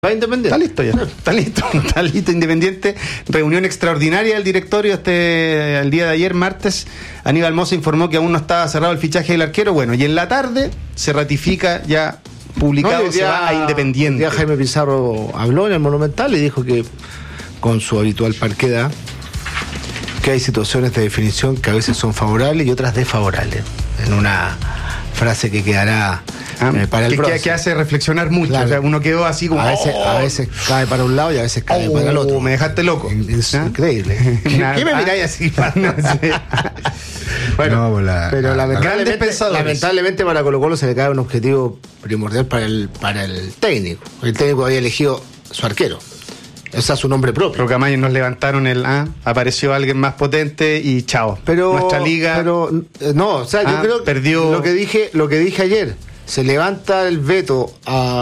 ¿Va Independiente? Está listo ya. Está listo Independiente. Reunión extraordinaria del directorio el día de ayer, martes. Aníbal Mosa informó que aún no estaba cerrado el fichaje del arquero. Bueno, y en la tarde se ratifica ya publicado, se va a Independiente. Ya Jaime Pizarro habló en el Monumental y dijo que con su habitual parquedad que hay situaciones de definición que a veces son favorables y otras desfavorables. En una frase que quedará para el próximo. Que hace reflexionar mucho. Claro. O sea, uno quedó así como... A veces cae para un lado y a veces cae para el otro. Me dejaste loco. Es increíble. ¿Qué me miráis así? No sé. Bueno, pero lamentablemente para Colo-Colo se le cae un objetivo primordial para el técnico. El técnico había elegido su arquero. Ese es su nombre propio. Roca Mayo nos levantaron apareció alguien más potente y chao. Pero nuestra liga. Yo creo perdió. Lo que dije ayer, se levanta el veto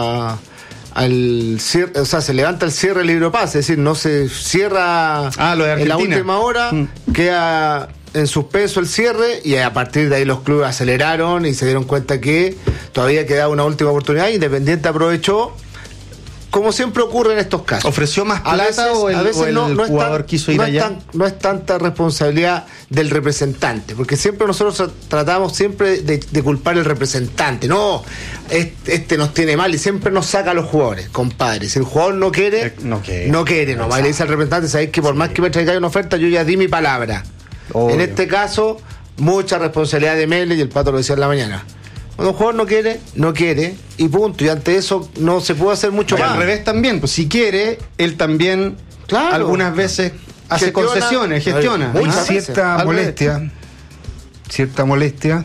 al cierre, o sea, se levanta el cierre del libro paz, es decir, no se cierra lo de Argentina. En la última hora, queda en suspenso el cierre y a partir de ahí los clubes aceleraron y se dieron cuenta que todavía quedaba una última oportunidad. Independiente aprovechó, como siempre ocurre en estos casos. ¿Ofreció más plata o el jugador quiso ir allá? No es tanta responsabilidad del representante, porque siempre nosotros tratamos siempre de culpar al representante. No, este nos tiene mal y siempre nos saca a los jugadores, compadre. Si el jugador no quiere nomás. Le dice al representante, sabéis que por más que me traigáis una oferta, yo ya di mi palabra. Obvio. En este caso, mucha responsabilidad de Mele, y el Pato lo decía en la mañana. Cuando un jugador no quiere, y punto. Y ante eso no se puede hacer mucho más. Al revés también, pues si quiere, él también algunas veces hace concesiones, gestiona. Hay cierta molestia.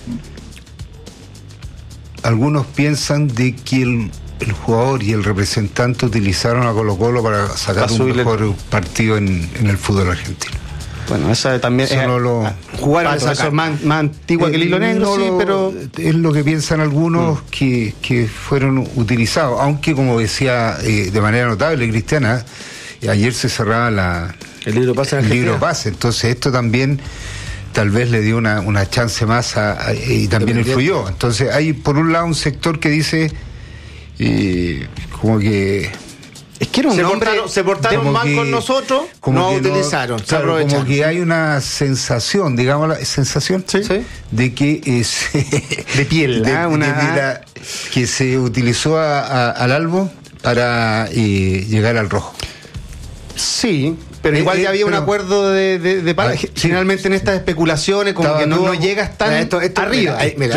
Algunos piensan de que el jugador y el representante utilizaron a Colo-Colo para sacar un mejor partido en el fútbol argentino. Bueno, esa también jugaron eso es más antigua que el hilo negro, pero es lo que piensan algunos que fueron utilizados, aunque como decía de manera notable Cristiana, ayer se cerraba el libro pase, entonces esto también tal vez le dio una chance más y también influyó. Entonces hay por un lado un sector que dice como que es que era se portaron mal con nosotros, no utilizaron, se aprovecharon. Como que hay una sensación, digamos, de que de piel, que se utilizó al Albo para llegar al rojo. Sí, pero igual ya había un acuerdo de finalmente en estas especulaciones como que no llegas tan arriba.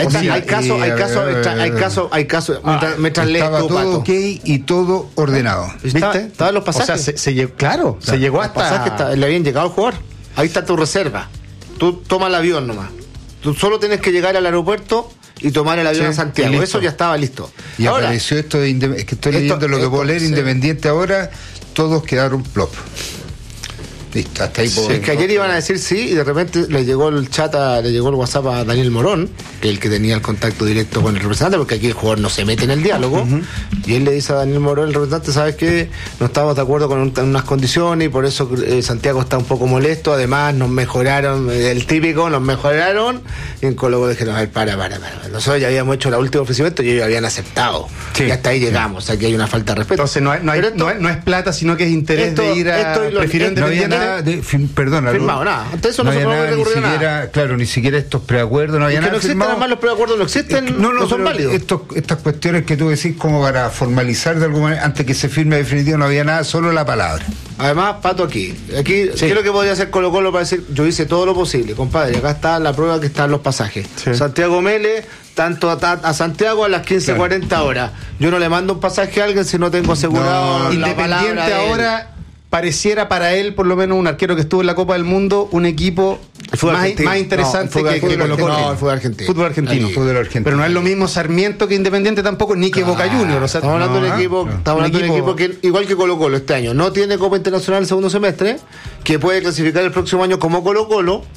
Hay casos mientras lees estaba tu todo Pato. ok y todo ordenado. ¿Viste? Estaban los pasajes. O sea, se llegó hasta... le habían llegado al jugador. Ahí está tu reserva. Tú toma el avión nomás. Tú solo tienes que llegar al aeropuerto y tomar el avión a Santiago. Eso ya estaba listo. Y ahora apareció esto de es que estoy leyendo lo que puedo leer, Independiente ahora, todos quedaron plop. Listo, hasta ahí es que ayer iban a decir sí y de repente le llegó el WhatsApp a Daniel Morón, que es el que tenía el contacto directo con el representante, porque aquí el jugador no se mete en el diálogo, y él le dice a Daniel Morón, el representante, sabes que no estamos de acuerdo con unas condiciones y por eso Santiago está un poco molesto, además nos mejoraron, el típico, nos mejoraron, y en Colo-Colo dijeron, a ver, para, nosotros ya habíamos hecho el último ofrecimiento y ellos habían aceptado, y hasta ahí llegamos, o sea que hay una falta de respeto. Entonces no es plata, sino que es interés de ir a... Prefiero Independiente. Firmado nada. Antes eso no se puede recurrir nada. Claro, ni siquiera estos preacuerdos no había nada. No existen, además los preacuerdos no existen, no son válidos. Estas cuestiones que tú decís como para formalizar de alguna manera, antes que se firme definitivo no había nada, solo la palabra. Además, Pato, aquí ¿qué es lo que podría hacer Colo-Colo para decir, yo hice todo lo posible, compadre, acá está la prueba que están los pasajes. Sí. Santiago Mele, tanto a Santiago a las 15:40 horas. Yo no le mando un pasaje a alguien si no tengo asegurado la Independiente palabra ahora. Pareciera para él, por lo menos un arquero que estuvo en la Copa del Mundo, un equipo más interesante que Colo-Colo. No, el fútbol argentino. Fútbol argentino. Pero no es lo mismo Sarmiento que Independiente tampoco, ni que Boca Juniors. O sea, estamos hablando de un equipo que, igual que Colo-Colo este año, no tiene Copa Internacional el segundo semestre, que puede clasificar el próximo año como Colo-Colo,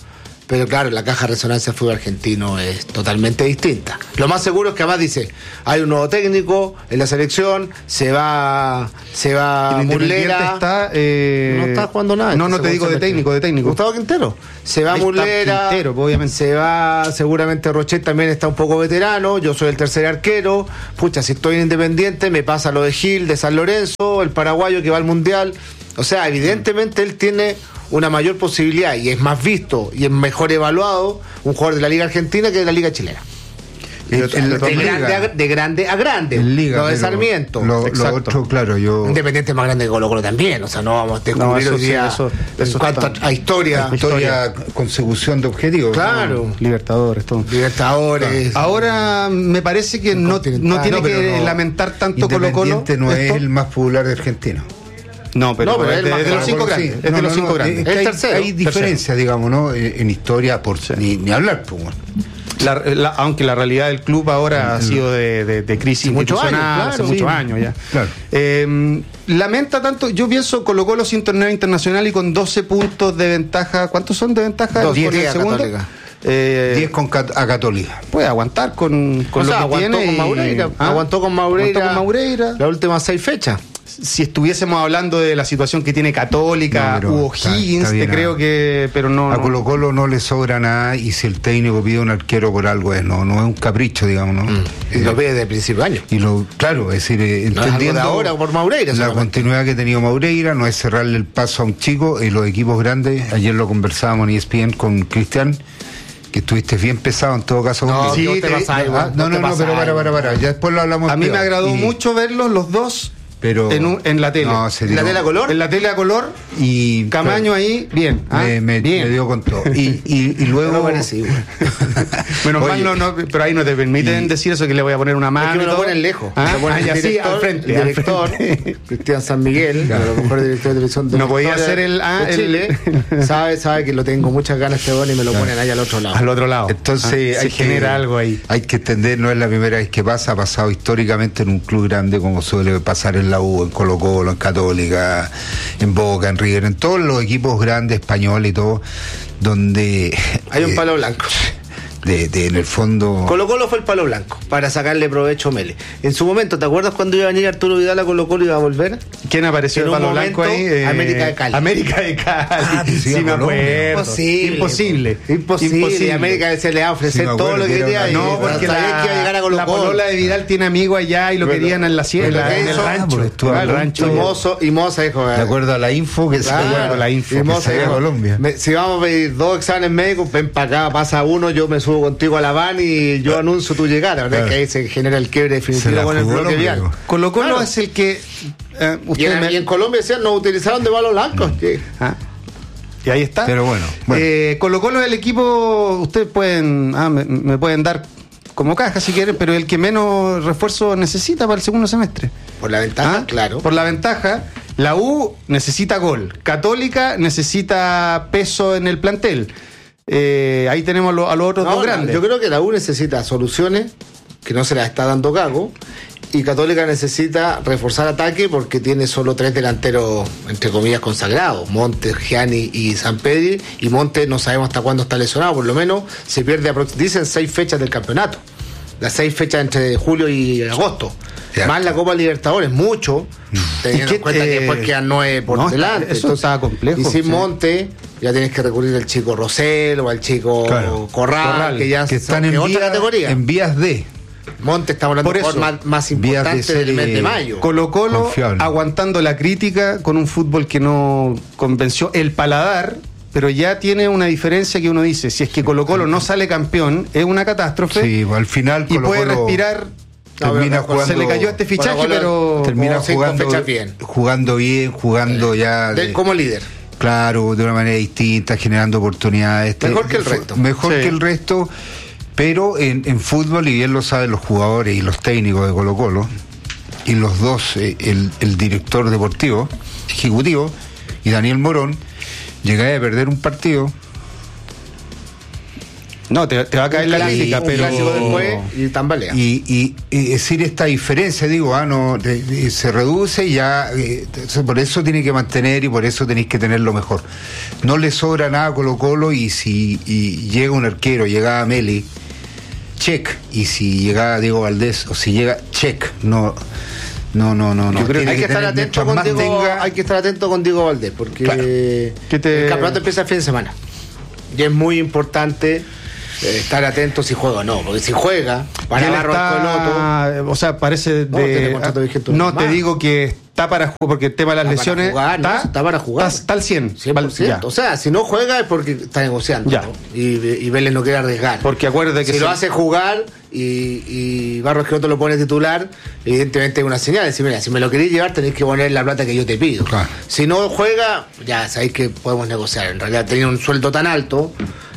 Pero claro, la caja de resonancia del fútbol argentino es totalmente distinta. Lo más seguro es que además dice, hay un nuevo técnico en la selección, se va Muslera. No está jugando nada. No te digo de técnico. Gustavo Quintero. Se va Muslera. Quintero, obviamente. Se va seguramente Rochet, también está un poco veterano. Yo soy el tercer arquero. Pucha, si estoy en Independiente, me pasa lo de Gil, de San Lorenzo, el paraguayo que va al Mundial. O sea, evidentemente él tiene una mayor posibilidad y es más visto y es mejor evaluado un jugador de la Liga Argentina que de la Liga chilena. De grande a grande. En Liga, lo de Sarmiento. Lo otro, claro, Independiente es más grande que Colo-Colo también. O sea, no vamos a descubrir hoy día en cuanto a historia. Consecución de objetivos. Claro. ¿No? Libertadores, todo. Libertadores. Ahora me parece que no tiene que lamentar tanto Colo-Colo. Independiente no es el más popular de Argentina. No, pero es de los 5 grandes. Es de los 5 grandes. Hay diferencias, digamos, ¿no? En historia, ni hablar, pues, bueno. Aunque la realidad del club ahora ha sido de crisis institucional hace muchos años ya. Claro. Lamenta tanto, yo pienso Colo-Colo sin torneo internacional y con 12 puntos de ventaja. ¿Cuántos son de ventaja? 10 el segundo. 10 a Católica. Puede aguantar con lo que tiene. Aguantó con Maureira las últimas 6 fechas. Si estuviésemos hablando de la situación que tiene Católica u O'Higgins, te creo que... pero no. A Colo-Colo no le sobra nada y si el técnico pide un arquero por algo no es un capricho, digamos, ¿no? Y lo pide desde el principio de año. Claro, es decir, entendiendo es ahora por Maureira, la continuidad que ha tenido Maureira, no es cerrarle el paso a un chico y los equipos grandes. Ayer lo conversábamos en ESPN con Cristian, que estuviste bien pesado en todo caso. No, sí, pero para. Ya después lo hablamos. A mí me agradó mucho verlos los dos. Pero en la tele. ¿En la tele a color? En la tele a color. Y Camaño ahí, bien. Me dio con todo. Y luego. No parece igual. Menos mal, pero ahí no te permiten decir eso, que le voy a poner una mano. Es que me lo ponen lejos. Me ponen así, al frente. El director, Cristian San Miguel, a lo mejor director de televisión de no podía ser de Chile. Sabe que lo tengo muchas ganas este y me lo ponen ahí al otro lado. Al otro lado. Entonces se genera algo ahí. Hay que entender, no es la primera vez que pasa, ha pasado históricamente en un club grande como suele pasar en la U, en Colo-Colo, en Católica, en Boca, en River, en todos los equipos grandes españoles y todo, donde hay un palo blanco. En el fondo. Colo-Colo fue el palo blanco para sacarle provecho a Mele. En su momento, ¿te acuerdas cuando iba a venir Arturo Vidal a Colo-Colo y iba a volver? ¿Quién apareció en el palo blanco ahí? América de Cali. América de Cali. Sí, me acuerdo. Imposible. América se le va a ofrecer todo lo que quería. No, porque la polola de Vidal tiene amigos allá y lo querían en la sierra, en el rancho. Y Moza dijo, de acuerdo a la info que se a Colombia. Si vamos a pedir 2 exámenes médicos, ven para acá, pasa uno, yo me subo contigo a la van y yo anuncio tu llegada. La verdad es que ahí se genera el quiebre definitivo con el bloque vial. Colo-Colo es el que y en Colombia decían nos utilizaron de palo blanco. Y ahí está. Pero bueno. Colo-Colo es el equipo, ustedes pueden me pueden dar como caja si quieren, pero el que menos refuerzo necesita para el segundo semestre. Por la ventaja, claro. Por la ventaja. La U necesita gol. Católica necesita peso en el plantel. Ahí tenemos a los otros dos grandes. Yo creo que la U necesita soluciones, que no se las está dando Gago, y Católica necesita reforzar ataque porque tiene solo 3 delanteros, entre comillas, consagrados: Montes, Gianni y Sampedri, y Montes no sabemos hasta cuándo está lesionado, por lo menos se pierde, dicen 6 fechas del campeonato, las 6 fechas entre julio y agosto. Más la Copa Libertadores, mucho, teniendo en cuenta que después quedan 9 por delante. Eso está complejo. Y sin Monte, ya tienes que recurrir al chico Rosell o al chico Corral, que ya están en otra categoría. En vías de. Monte está hablando de más importante del mes de mayo. Colo-Colo confiable, aguantando la crítica con un fútbol que no convenció el paladar, pero ya tiene una diferencia que uno dice, si es que Colo-Colo no sale campeón, es una catástrofe. Sí, al final y puede respirar. Termina jugando, se le cayó este fichaje, pero termina jugando bien, ya como líder. Claro, de una manera distinta, generando oportunidades. Mejor que el resto. Mejor que el resto, pero en fútbol, y bien lo saben los jugadores y los técnicos de Colo-Colo, y los dos, el director deportivo, ejecutivo, y Daniel Morón, llegáis a perder un partido No, te va a caer la crítica, pero... clásico después y tambalea. Y decir esta diferencia, digo, se reduce y ya, por eso tiene que mantener y por eso tenéis que tener lo mejor. No le sobra nada a Colo-Colo y si llega un arquero, llegaba Meli, check, y si llega Diego Valdés o si llega check, no. Yo creo que hay que estar atento con Diego, hay que estar atento con Diego Valdés porque claro. El campeonato empieza el fin de semana y es muy importante estar atento si juega o no, porque si juega para Barros Coloto, o sea, parece de te digo que está para jugar porque el tema de las lesiones está para jugar, está al 100%. O sea, si no juega es porque está negociando, ¿no? y Vélez no quiere arriesgar, porque acuérdate que si lo hace jugar y Barros Coloto lo pone titular, evidentemente es una señal, decir, mira, si me lo querés llevar tenés que poner la plata que yo te pido. Claro. Si no juega, ya sabéis que podemos negociar. En realidad tenía un sueldo tan alto,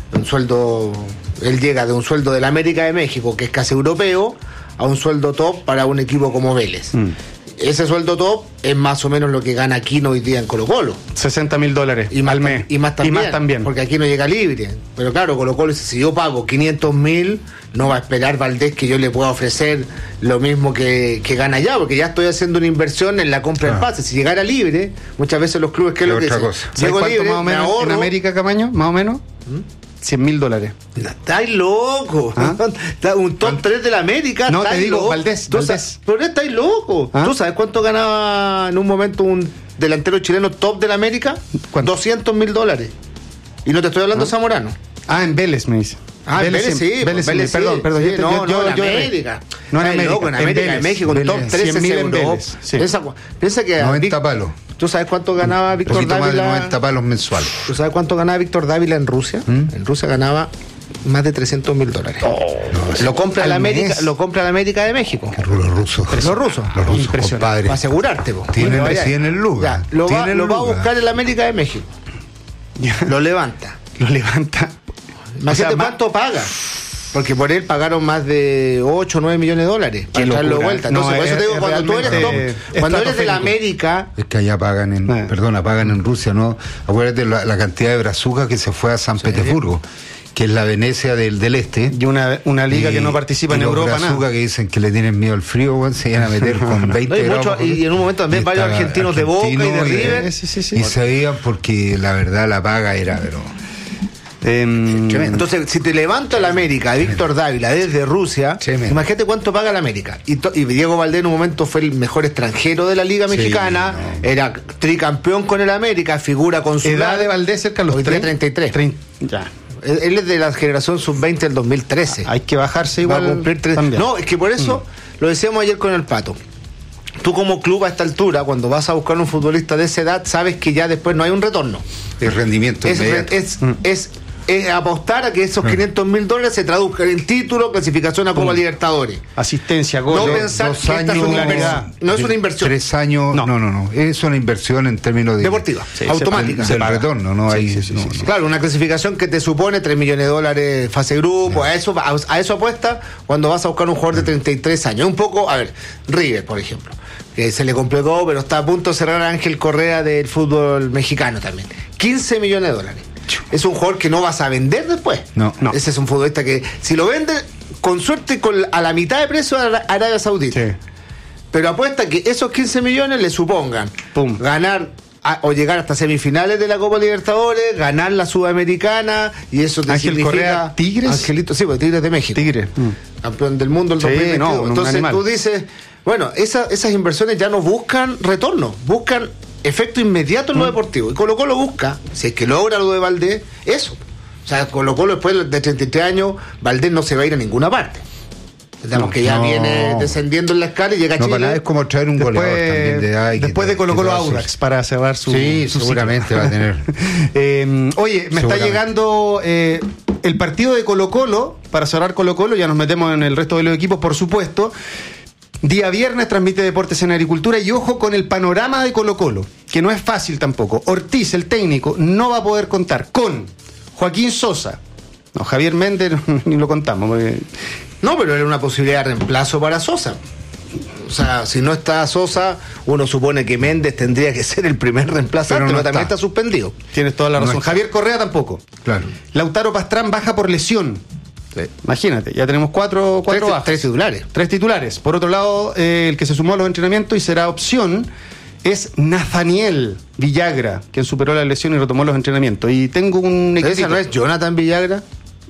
él llega de un sueldo del América de México, que es casi europeo, a un sueldo top para un equipo como Vélez. Ese sueldo top es más o menos lo que gana Aquino hoy día en Colo-Colo. $60,000 al mes. Y más también. Porque Aquino llega libre. Pero claro, Colo-Colo dice, si yo pago $500,000, no va a esperar Valdés que yo le pueda ofrecer lo mismo que gana allá, porque ya estoy haciendo una inversión en la compra del pase. Si llegara libre, muchas veces los clubes, ¿qué es lo que dicen? Llego libre, más o menos en América, Camaño, más o menos. $100,000. Estáis loco. Un top 3 de la América. No, te digo, Valdés. Pero estáis loco. ¿Tú sabes cuánto ganaba en un momento un delantero chileno top de la América? $200,000. Y no te estoy hablando de Zamorano. En Vélez me dice. En Vélez sí. Vélez, perdón. Sí, yo en América. No en América. Loco, en América de México, un top 13 en Vélez. Piensa que 90 palos. ¿Tú sabes cuánto ganaba Víctor Dávila? Más de 90 palos mensuales. ¿Tú sabes cuánto ganaba Víctor Dávila en Rusia? En Rusia ganaba más de $300,000. Lo compra la América de México. Los rusos. Impresionante. Para asegurarte, vos. Tiene el lugar. Lo va a buscar en la América de México. Lo levanta. Imagínate cuánto paga. Porque por él pagaron más de 8 o 9 millones de dólares para traerlo de vuelta. Entonces, por eso te digo, cuando tú eres top, cuando eres de la América. Es que allá pagan en Rusia, ¿no? Acuérdate la cantidad de brazucas que se fue a San Petersburgo, que es la Venecia del este. Y una liga que no participa en Europa, nada. Brazucas que dicen que le tienen miedo al frío, bueno, se iban a meter con 20 grados. Y en un momento también varios argentinos de Boca y de River. Y se iban porque la verdad la paga era, pero... Entonces, si te levanta la América de Víctor Dávila desde Rusia, imagínate cuánto paga la América. Y Diego Valdés en un momento fue el mejor extranjero de la Liga Mexicana, era tricampeón con el América, figura con su edad de Valdés, cerca de los 33. Ya. Él es de la generación sub-20 del 2013. Hay que bajarse igual. Va a cumplir 3. No, es que por eso lo decíamos ayer con el Pato. Tú como club a esta altura, cuando vas a buscar un futbolista de esa edad, sabes que ya después no hay un retorno. El rendimiento es apostar a que esos $500,000 se traduzcan en título, clasificación a Copa Libertadores, asistencia, gol. No pensar que esta es una inversión. No es una inversión. 3 años, no. Es una inversión en términos de deportiva, automática. Del retorno, ¿no? Claro, una clasificación que te supone $3 millones fase grupo. A eso apuesta cuando vas a buscar un jugador de 33 años. Un poco, a ver, River, por ejemplo, que se le complicó, pero está a punto de cerrar a Ángel Correa del fútbol mexicano también. $15 millones. Es un jugador que no vas a vender después. No. Ese es un futbolista que, si lo vende, con suerte, a la mitad de precio a Arabia Saudita. Sí. Pero apuesta que esos 15 millones le supongan ganar o llegar hasta semifinales de la Copa Libertadores, ganar la Sudamericana, y eso te Ángel significa... Correa, ¿Tigres? Angelito, sí, porque Tigres de México. Tigres. Campeón del mundo el 2022. Entonces tú dices, bueno, esas inversiones ya no buscan retorno, buscan efecto inmediato en lo deportivo. Y Colo-Colo busca, si es que logra lo de Valdés, eso. O sea, Colo-Colo después de 33 años, Valdés no se va a ir a ninguna parte. Digamos que ya viene descendiendo en la escala y llega a Chile. Para nada es como traer un goleador también de edad. Después de Colo-Colo Audax para cerrar su... Sí, seguramente va a tener. Oye, me está llegando el partido de Colo-Colo. Para cerrar Colo-Colo, ya nos metemos en el resto de los equipos, por supuesto. Día viernes transmite Deportes en Agricultura, y ojo con el panorama de Colo-Colo, que no es fácil tampoco. Ortiz, el técnico, no va a poder contar con Joaquín Sosa. No, Javier Méndez ni lo contamos. Porque... No, pero era una posibilidad de reemplazo para Sosa. O sea, si no está Sosa, uno supone que Méndez tendría que ser el primer reemplazante, pero también está suspendido. Tienes toda la razón. Javier Correa tampoco. Claro. Lautaro Pastrán baja por lesión. Sí. Imagínate, ya tenemos cuatro bajas. Tres titulares. 3 titulares. Por otro lado, el que se sumó a los entrenamientos y será opción es Nathaniel Villagra, quien superó la lesión y retomó los entrenamientos. Y tengo un equipo. ¿Esa no es Jonathan Villagra?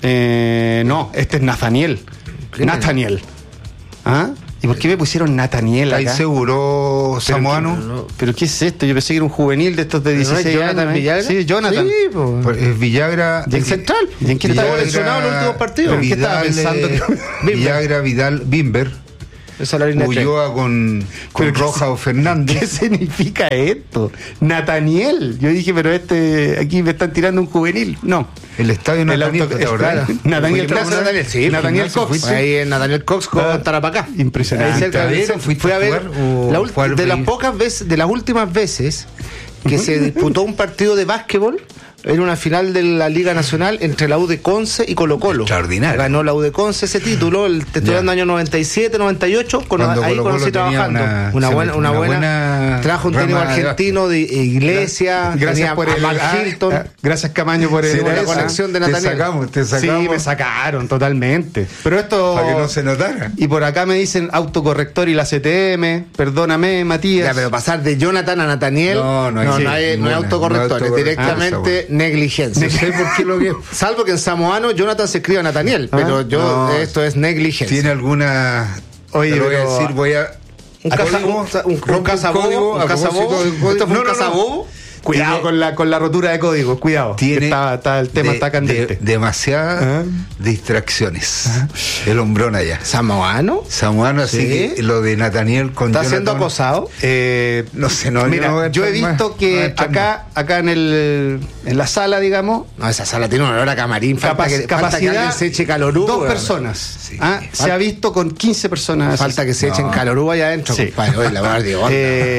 No, este es Nathaniel. Nathaniel. ¿Ah? ¿Y por qué me pusieron Nathaniel acá? ¿Estás seguro, samoano? No. ¿Pero qué es esto? Yo pensé que era un juvenil de estos de ¿Pero no es 16 Jonathan años. Villagra? Sí, Jonathan. Sí, po. Pues es Villagra. ¿Y en central? ¿Y en qué estaba Villagra- lesionado en los últimos partidos? ¿En qué estaba pensando? Villagra, Vidal, Bimber, Esa es la línea de tres. Ulloa con Pero ¿qué Roja o ¿Qué Fernández. significa esto? Nathaniel. Yo dije, pero aquí me están tirando un juvenil. No. El estadio Nathaniel, ¿te acordás? Nathaniel Fuiste Cox. a Nathaniel, sí, Nathaniel gimnasio, Cox. fuiste. Ahí en Nathaniel Cox con Tarapacá. Impresionante. Ahí cerca, ¿A ver, cerca. fuiste Fui a a ver jugar o jugar de las ahí? pocas veces, de las últimas veces que se disputó un partido de básquetbol. Era una final de la Liga Nacional entre la U de Conce y Colo-Colo. Extraordinario. Ganó la U de Conce ese título, te estoy dando año 97, 98, Cuando ahí Colo-Colo conocí tenía trabajando. Una buena trajo un técnico rama de argentino de Iglesia, Gracias tenía por a el Mark Hilton. Gracias Camaño por el Será la esa. conexión de Te Nathaniel. te sacamos. Sí, me sacaron totalmente. Pero esto Para que no se notara. y por acá me dicen autocorrector y la CTM, perdóname, Matías. Ya, pero pasar de Jonathan a Nathaniel No no hay es ninguna, autocorrector, no es hay directamente autocorrector. negligencia. No sé por qué lo que. Salvo que en samoano Jonathan se escribe Nathaniel, pero No. esto es negligencia. ¿Tiene alguna? Oye, te lo voy a pero- decir, voy a. un código, cazabobo, un a cazabobo. propósito de ¿Esto fue un no, no, no. cazabobo? Cuidado con la rotura de códigos, cuidado. Tiene El tema está candente. demasiadas distracciones. El hombrón allá. ¿Samoano? Samuano, así ¿Sí? que lo de Nathaniel con ¿Está siendo Jonathan, acosado? no sé, no. Mira, no voy a yo he entrar visto más, que no voy a entrar más. acá en la sala, digamos, No, esa sala tiene un olor a camarín. Falta que capacidad alguien se eche calorú. 2 weón. personas. Sí. Se ha visto con 15 personas. Falta que se echen No. calorú allá adentro, Sí. compadre. Oye, la verdad, digo,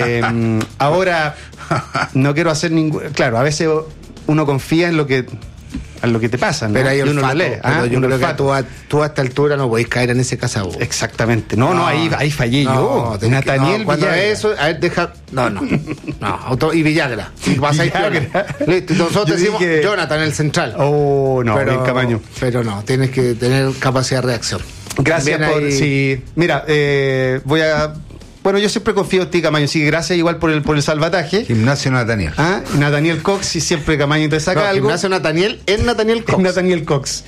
Ahora, no quiero hacer ningún. Claro, a veces uno confía en lo que te pasa, ¿no? pero hay Y uno lo olfato, lee. pero yo Uno creo que olfato. tú a esta altura no podéis caer en ese cazabobo. Exactamente. No, ahí fallé yo. tenés que- Nathaniel cuando Villagra. eso, a ver, deja. No. Y Villagra. Y pasáis Villagra. piola. Listo, nosotros Yo decimos dije- Jonathan, el central. Oh, no, bien Camaño. Pero no, tienes que tener capacidad de reacción. Gracias También por. hay- Sí. Mira, voy a. Bueno, yo siempre confío en ti, Camaño. Así que gracias igual por el salvataje. Gimnasio Nathaniel. Nathaniel Cox, y siempre Camaño te saca No, algo. Gimnasio Nathaniel en Nathaniel Cox. Nathaniel Cox.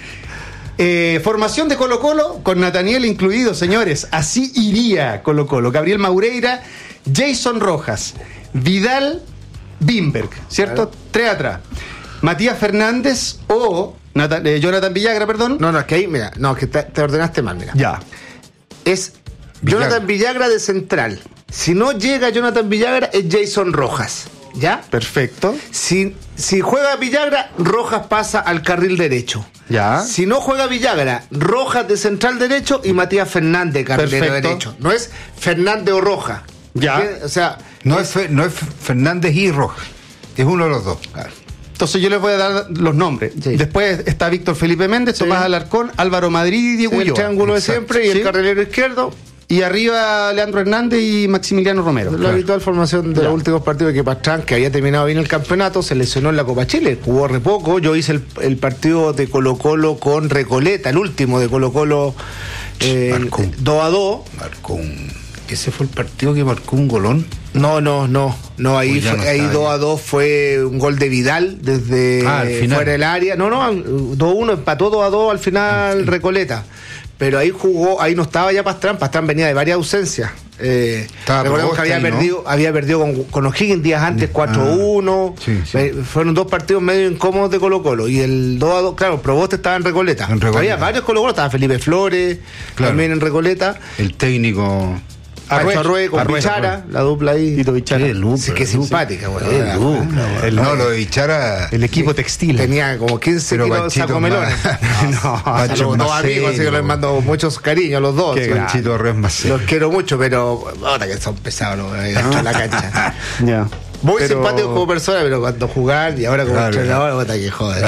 Formación de Colo-Colo con Nathaniel incluido, señores. Así iría Colo-Colo. Gabriel Maureira, Jason Rojas, Vidal, Bimberg, ¿cierto? 3 atrás. Matías Fernández o Jonathan Villagra, perdón. No, es que ahí, mira, no, que te ordenaste mal, mira. Ya. Es Villagra. Jonathan Villagra de central. Si no llega Jonathan Villagra, es Jason Rojas. ¿Ya? Perfecto. Si juega Villagra, Rojas pasa al carril derecho. Ya. Si no juega Villagra, Rojas de central derecho y Matías Fernández carrilero Perfecto. derecho. No es Fernández o Rojas. Ya. ¿Entiendes? O sea, No es Fernández y Rojas. Es uno de los dos. Entonces yo les voy a dar los nombres. Sí. Después está Víctor Felipe Méndez, Sí. Tomás Alarcón, Álvaro Madrid y Diego el Ulloa. triángulo de Exacto. siempre y Sí. el carrilero izquierdo. Y arriba Leandro Hernández y Maximiliano Romero. La habitual formación de los últimos partidos de que Pastrán, que había terminado bien el campeonato, se lesionó en la Copa Chile, jugó re poco. Yo hice el partido de Colo-Colo con Recoleta, el último de Colo-Colo, Marcó. 2-2. Marcó ese fue el partido que marcó un golón. No, ahí, Pues ya no ahí está 2-2 fue un gol de Vidal desde Al final. fuera del área. No, 2-1, empató 2-2 al final Recoleta. Pero ahí jugó, ahí no estaba ya Pastrán venía de varias ausencias. Estaba Recordemos que Proboste ahí, ¿no? había perdido con O'Higgins días antes 4-1. sí. Fueron 2 partidos medio incómodos de Colo-Colo. Y el 2-2, claro, Proboste estaba en Recoleta. En Recoleta. Había varios Colo-Colo, estaba Felipe Flores, Claro. también en Recoleta. El técnico. Arrué con Arrué, Bichara, la dupla ahí. Tito Bichara. Sí, que simpática, güey. No, lo de Bichara. El equipo textil. Tenía como 15 Pero kilos de Panchito saco melones. más- Pancho Saludos, dos Macero. amigos, así que les mando muchos cariños a los dos. Qué Sí, grande. Panchito Res Macero. los quiero mucho, pero ahora que son pesados los dentro de la cancha. Ya. Muy Pero- simpático como persona, pero cuando jugar y ahora como Claro. entrenador, puta que joder.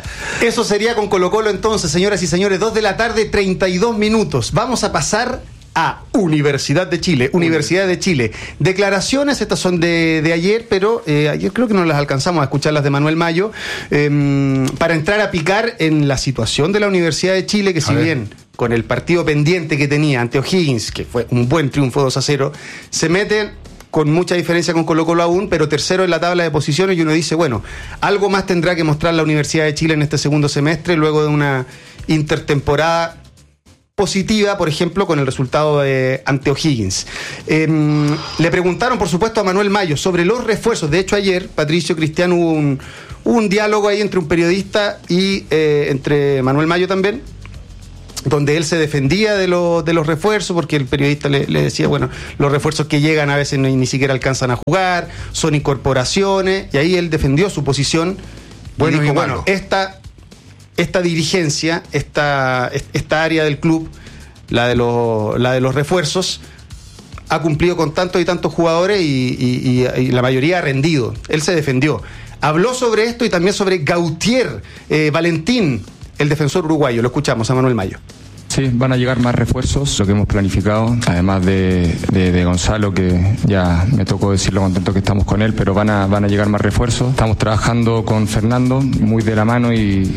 Eso sería con Colo-Colo entonces, señoras y señores, 2 de la tarde, 32 minutos. Vamos a pasar a Universidad de Chile. Universidad de Chile. Declaraciones, estas son de ayer, pero ayer creo que no las alcanzamos a escuchar, las de Manuel Mayo, para entrar a picar en la situación de la Universidad de Chile, que si bien con el partido pendiente que tenía ante O'Higgins, que fue un buen triunfo 2-0, se meten con mucha diferencia con Colo-Colo aún, pero tercero en la tabla de posiciones, y uno dice, bueno, algo más tendrá que mostrar la Universidad de Chile en este segundo semestre, luego de una intertemporada positiva, por ejemplo, con el resultado ante O'Higgins. Le preguntaron, por supuesto, a Manuel Mayo sobre los refuerzos. De hecho, ayer, Patricio Cristian, hubo un diálogo ahí entre un periodista y entre Manuel Mayo también, donde él se defendía de los refuerzos, porque el periodista le decía, bueno, los refuerzos que llegan a veces ni siquiera alcanzan a jugar, son incorporaciones, y ahí él defendió su posición. Bueno, y dijo, bueno, esta dirigencia, esta área del club, la de los refuerzos, ha cumplido con tantos y tantos jugadores y la mayoría ha rendido. Él se defendió. Habló sobre esto y también sobre Gautier Valentín, el defensor uruguayo. Lo escuchamos a Manuel Mayo. Sí, van a llegar más refuerzos, lo que hemos planificado, además de Gonzalo, que ya me tocó decir lo contento que estamos con él, pero van a llegar más refuerzos. Estamos trabajando con Fernando muy de la mano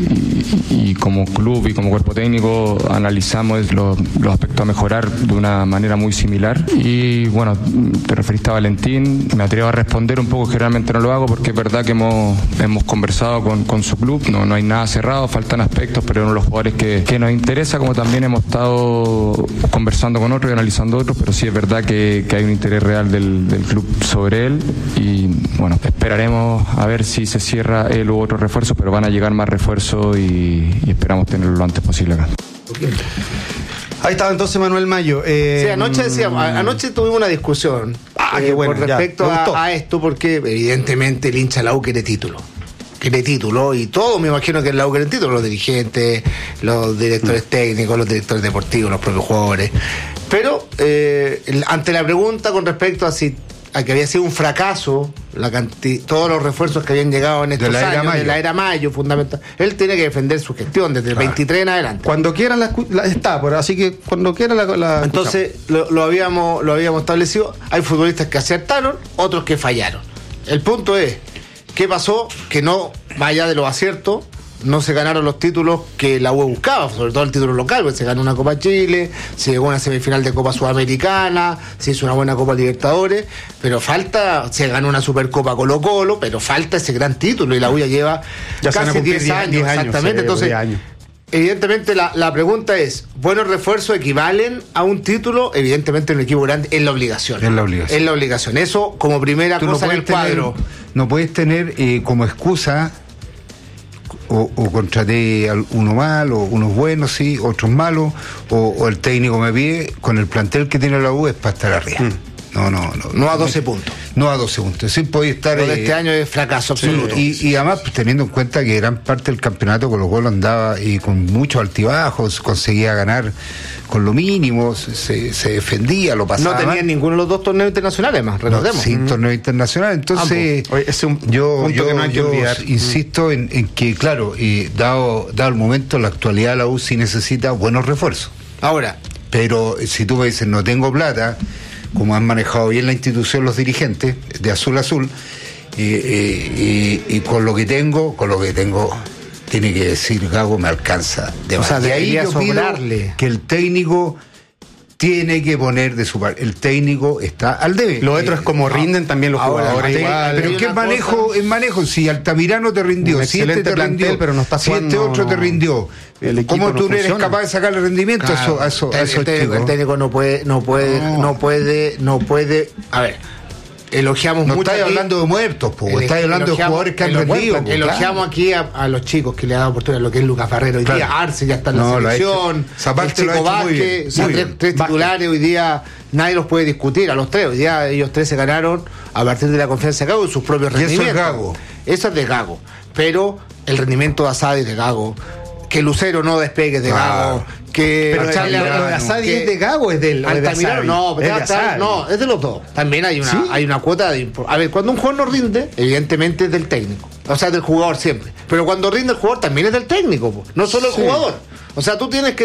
y como club y como cuerpo técnico analizamos los aspectos a mejorar de una manera muy similar. Y bueno, te referiste a Valentín, me atrevo a responder un poco, generalmente no lo hago porque es verdad que hemos conversado con su club, no hay nada cerrado, faltan aspectos, pero uno de los jugadores que nos interesa, como también hemos estado conversando con otros y analizando otros, pero sí es verdad que hay un interés real del club sobre él y bueno, esperaremos a ver si se cierra él u otro refuerzo, pero van a llegar más refuerzos y esperamos tenerlo lo antes posible acá. Ahí estaba entonces Manuel Mayo. Sí, anoche tuvimos una discusión qué bueno, con respecto a esto, porque evidentemente el hincha de la U quiere título, y todo, me imagino que el lado quiere título, los dirigentes, los directores técnicos, los directores deportivos, los propios jugadores. Pero ante la pregunta con respecto a que había sido un fracaso todos los refuerzos que habían llegado en estos años de la era Mayo, fundamental, él tiene que defender su gestión desde el 23 en adelante. Cuando quieran así que cuando quieran la entonces lo habíamos establecido. Hay futbolistas que acertaron, otros que fallaron. El punto es, ¿qué pasó? Que no, más allá de los aciertos, no se ganaron los títulos que la UE buscaba, sobre todo el título local, porque se ganó una Copa Chile, se llegó a una semifinal de Copa Sudamericana, se hizo una buena Copa Libertadores, pero se ganó una Supercopa Colo-Colo, pero falta ese gran título, y la UE lleva casi 10 años, exactamente. Entonces, evidentemente la pregunta es, ¿buenos refuerzos equivalen a un título? Evidentemente en un equipo grande es la obligación. Es la obligación. Eso como primera cosa en el cuadro. No puedes tener como excusa o contraté uno malo, unos buenos, sí, otros malos, o el técnico me pide, con el plantel que tiene la U es para estar arriba. No a 12 puntos. No a 12 puntos. Sí, podía estar. Lo de este año es fracaso absoluto. Y además, teniendo en cuenta que gran parte del campeonato Colo-Colo andaba y con muchos altibajos, conseguía ganar con lo mínimo, se defendía, lo pasaba. No tenían ninguno de los dos torneos internacionales más, recordemos. Sin torneo internacional. Entonces, yo insisto en que, claro, dado el momento, la actualidad, la U sí necesita buenos refuerzos. Ahora, pero si tú me dices, no tengo plata, como han manejado bien la institución los dirigentes de azul a azul, y con lo que tengo, tiene que decir Gago, me alcanza. O sea, de ahí yo pido que el técnico tiene que poner de su parte. El técnico está al debe. Lo otro es como rinden también los jugadores. Pero ¿qué manejo? Si Altamirano te rindió, si este te rindió, pero no está si este otro te rindió, ¿cómo tú no eres capaz de sacarle rendimiento a esos chicos? El técnico no puede. A ver, elogiamos no mucho. No estáis hablando de muertos, estáis hablando de jugadores que han rendido. Elogiamos aquí a los chicos que le han dado oportunidad, lo que es Lucas Ferrero. Hoy día Arce ya está en la selección. El Chico Vázquez, tres titulares hoy día. Nadie los puede discutir, a los tres. Hoy día ellos tres se ganaron a partir de la confianza de Gago en sus propios rendimientos. Eso es Gago. Eso es de Gago. Pero el rendimiento de Asadi es de Gago. Que Lucero no despegue de Gago. Pero lo de Asadi es de Gago, es del Altamirano, es de los dos. También hay una cuota de. A ver, cuando un jugador no rinde, evidentemente es del técnico. O sea, del jugador siempre. Pero cuando rinde el jugador también es del técnico, no solo el jugador. O sea,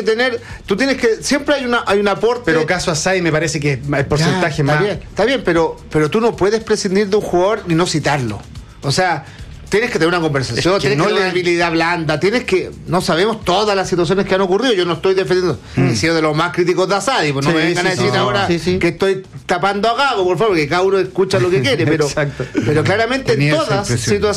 siempre hay un aporte. Pero caso Asadi me parece que el porcentaje Ya, más. Está bien, pero tú no puedes prescindir de un jugador ni no citarlo. O sea, tienes que tener una conversación, tienes que tener una habilidad blanda, no sabemos todas las situaciones que han ocurrido. Yo no estoy defendiendo, he sido de los más críticos de Asadi, pues no me vengan a decir ahora que estoy tapando a Gago, por favor, que cada uno escucha lo que quiere, pero claramente en todas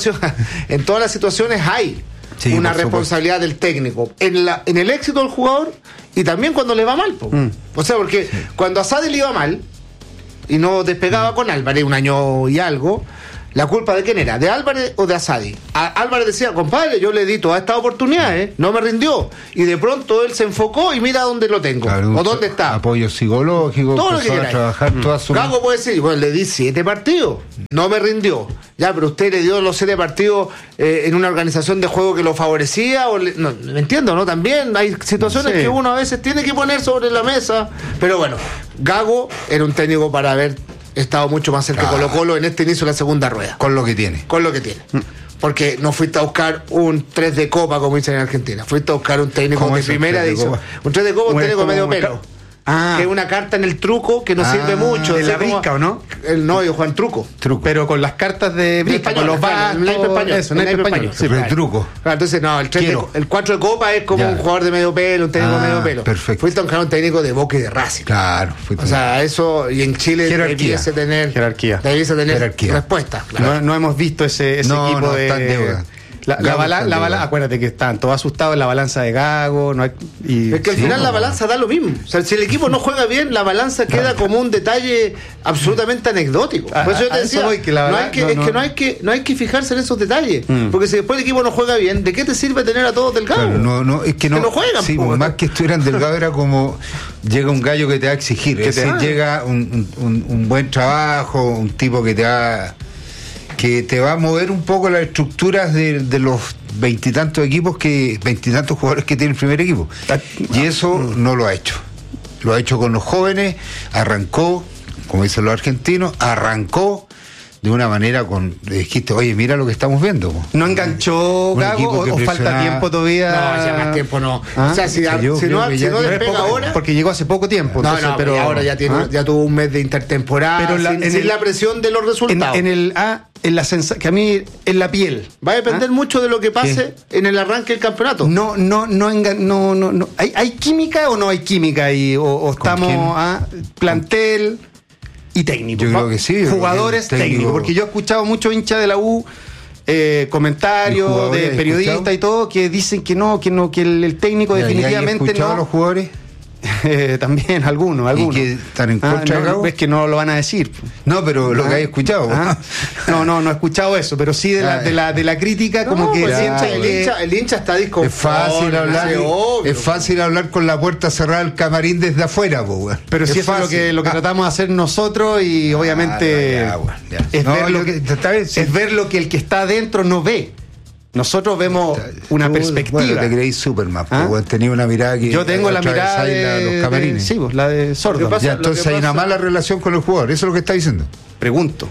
las situaciones hay una responsabilidad del técnico en el éxito del jugador y también cuando le va mal. O sea, porque cuando a Asadi le iba mal y no despegaba con Álvarez un año y algo, ¿la culpa de quién era? ¿De Álvarez o de Asadi? Álvarez decía, compadre, yo le di todas estas oportunidades, no me rindió. Y de pronto él se enfocó y mira dónde lo tengo. Claro, o dónde está. Apoyo psicológico, todo lo que a trabajar toda su... Gago puede decir, bueno, le di 7 partidos, no me rindió. Ya, pero usted le dio los 7 partidos en una organización de juego que lo favorecía. No, me entiendo, ¿no? También hay situaciones que uno a veces tiene que poner sobre la mesa. Pero bueno, Gago era un técnico para haber estado mucho más cerca de Colo-Colo en este inicio de la segunda rueda. Con lo que tiene. Porque no fuiste a buscar un 3 de copa, como dicen en Argentina. Fuiste a buscar un técnico de primera edición. Un 3 de copa, un técnico medio pelo. Que es una carta en el truco que no sirve mucho. ¿De la Vizca o no? No, yo Juan Truco. Pero con las cartas de Vizca, con los bastos, el naipe español. Sí, el truco. Entonces, no, el 4 de copa es como un jugador de medio pelo, un técnico de medio pelo. Perfecto. Fuiste a buscar un técnico de Boca y de Racing. Claro. O sea, eso, y en Chile debiese tener respuesta. Claro. No hemos visto ese equipo de... Está en deuda. Acuérdate que están todos asustados en la balanza de Gago. Es que al final la balanza da lo mismo. O sea, si el equipo no juega bien, la balanza queda como un detalle absolutamente anecdótico. Por eso yo te decía, no hay que fijarse en esos detalles. Porque si después el equipo no juega bien, ¿de qué te sirve tener a todos delgados? Claro, es que no juegan. Sí, más que estuvieran delgados era como llega un gallo que te va a exigir. Llega un buen trabajo, un tipo que te va a mover un poco las estructuras de los 20 y tantos jugadores que tiene el primer equipo. Y eso no lo ha hecho. Lo ha hecho con los jóvenes, arrancó, como dicen los argentinos, de una manera le dijiste, oye, mira lo que estamos viendo. ¿No enganchó Gago o falta tiempo todavía? No, ya más tiempo no. O sea, si no despega ahora... Porque llegó hace poco tiempo. Entonces, pero ahora ya tuvo un mes de intertemporada, pero sin la presión de los resultados. Que a mí, en la piel. Va a depender mucho de lo que pase en el arranque del campeonato. No. ¿Hay química o no hay química ahí? ¿O estamos plantel y técnico? Yo creo que sí. Jugadores, técnicos. Porque yo he escuchado muchos hinchas de la U, comentarios de periodistas y todo, que dicen que el técnico definitivamente ¿Has escuchado a los jugadores? También algunos ¿Y que están en contra de Gago? Es que no lo van a decir. No, pero lo que hay escuchado. No he escuchado eso, pero sí de la crítica, como que el hincha está disconforme. Es fácil hablar con la puerta cerrada del camarín desde afuera, pero sí es lo que tratamos de hacer nosotros, y obviamente es ver lo que el que está adentro no ve. Nosotros vemos una perspectiva. Bueno, te creéis Superman, tenía una mirada que... Yo tengo la mirada de los camarines. La de sordo. Entonces hay una mala relación con los jugadores, eso es lo que está diciendo. Pregunto.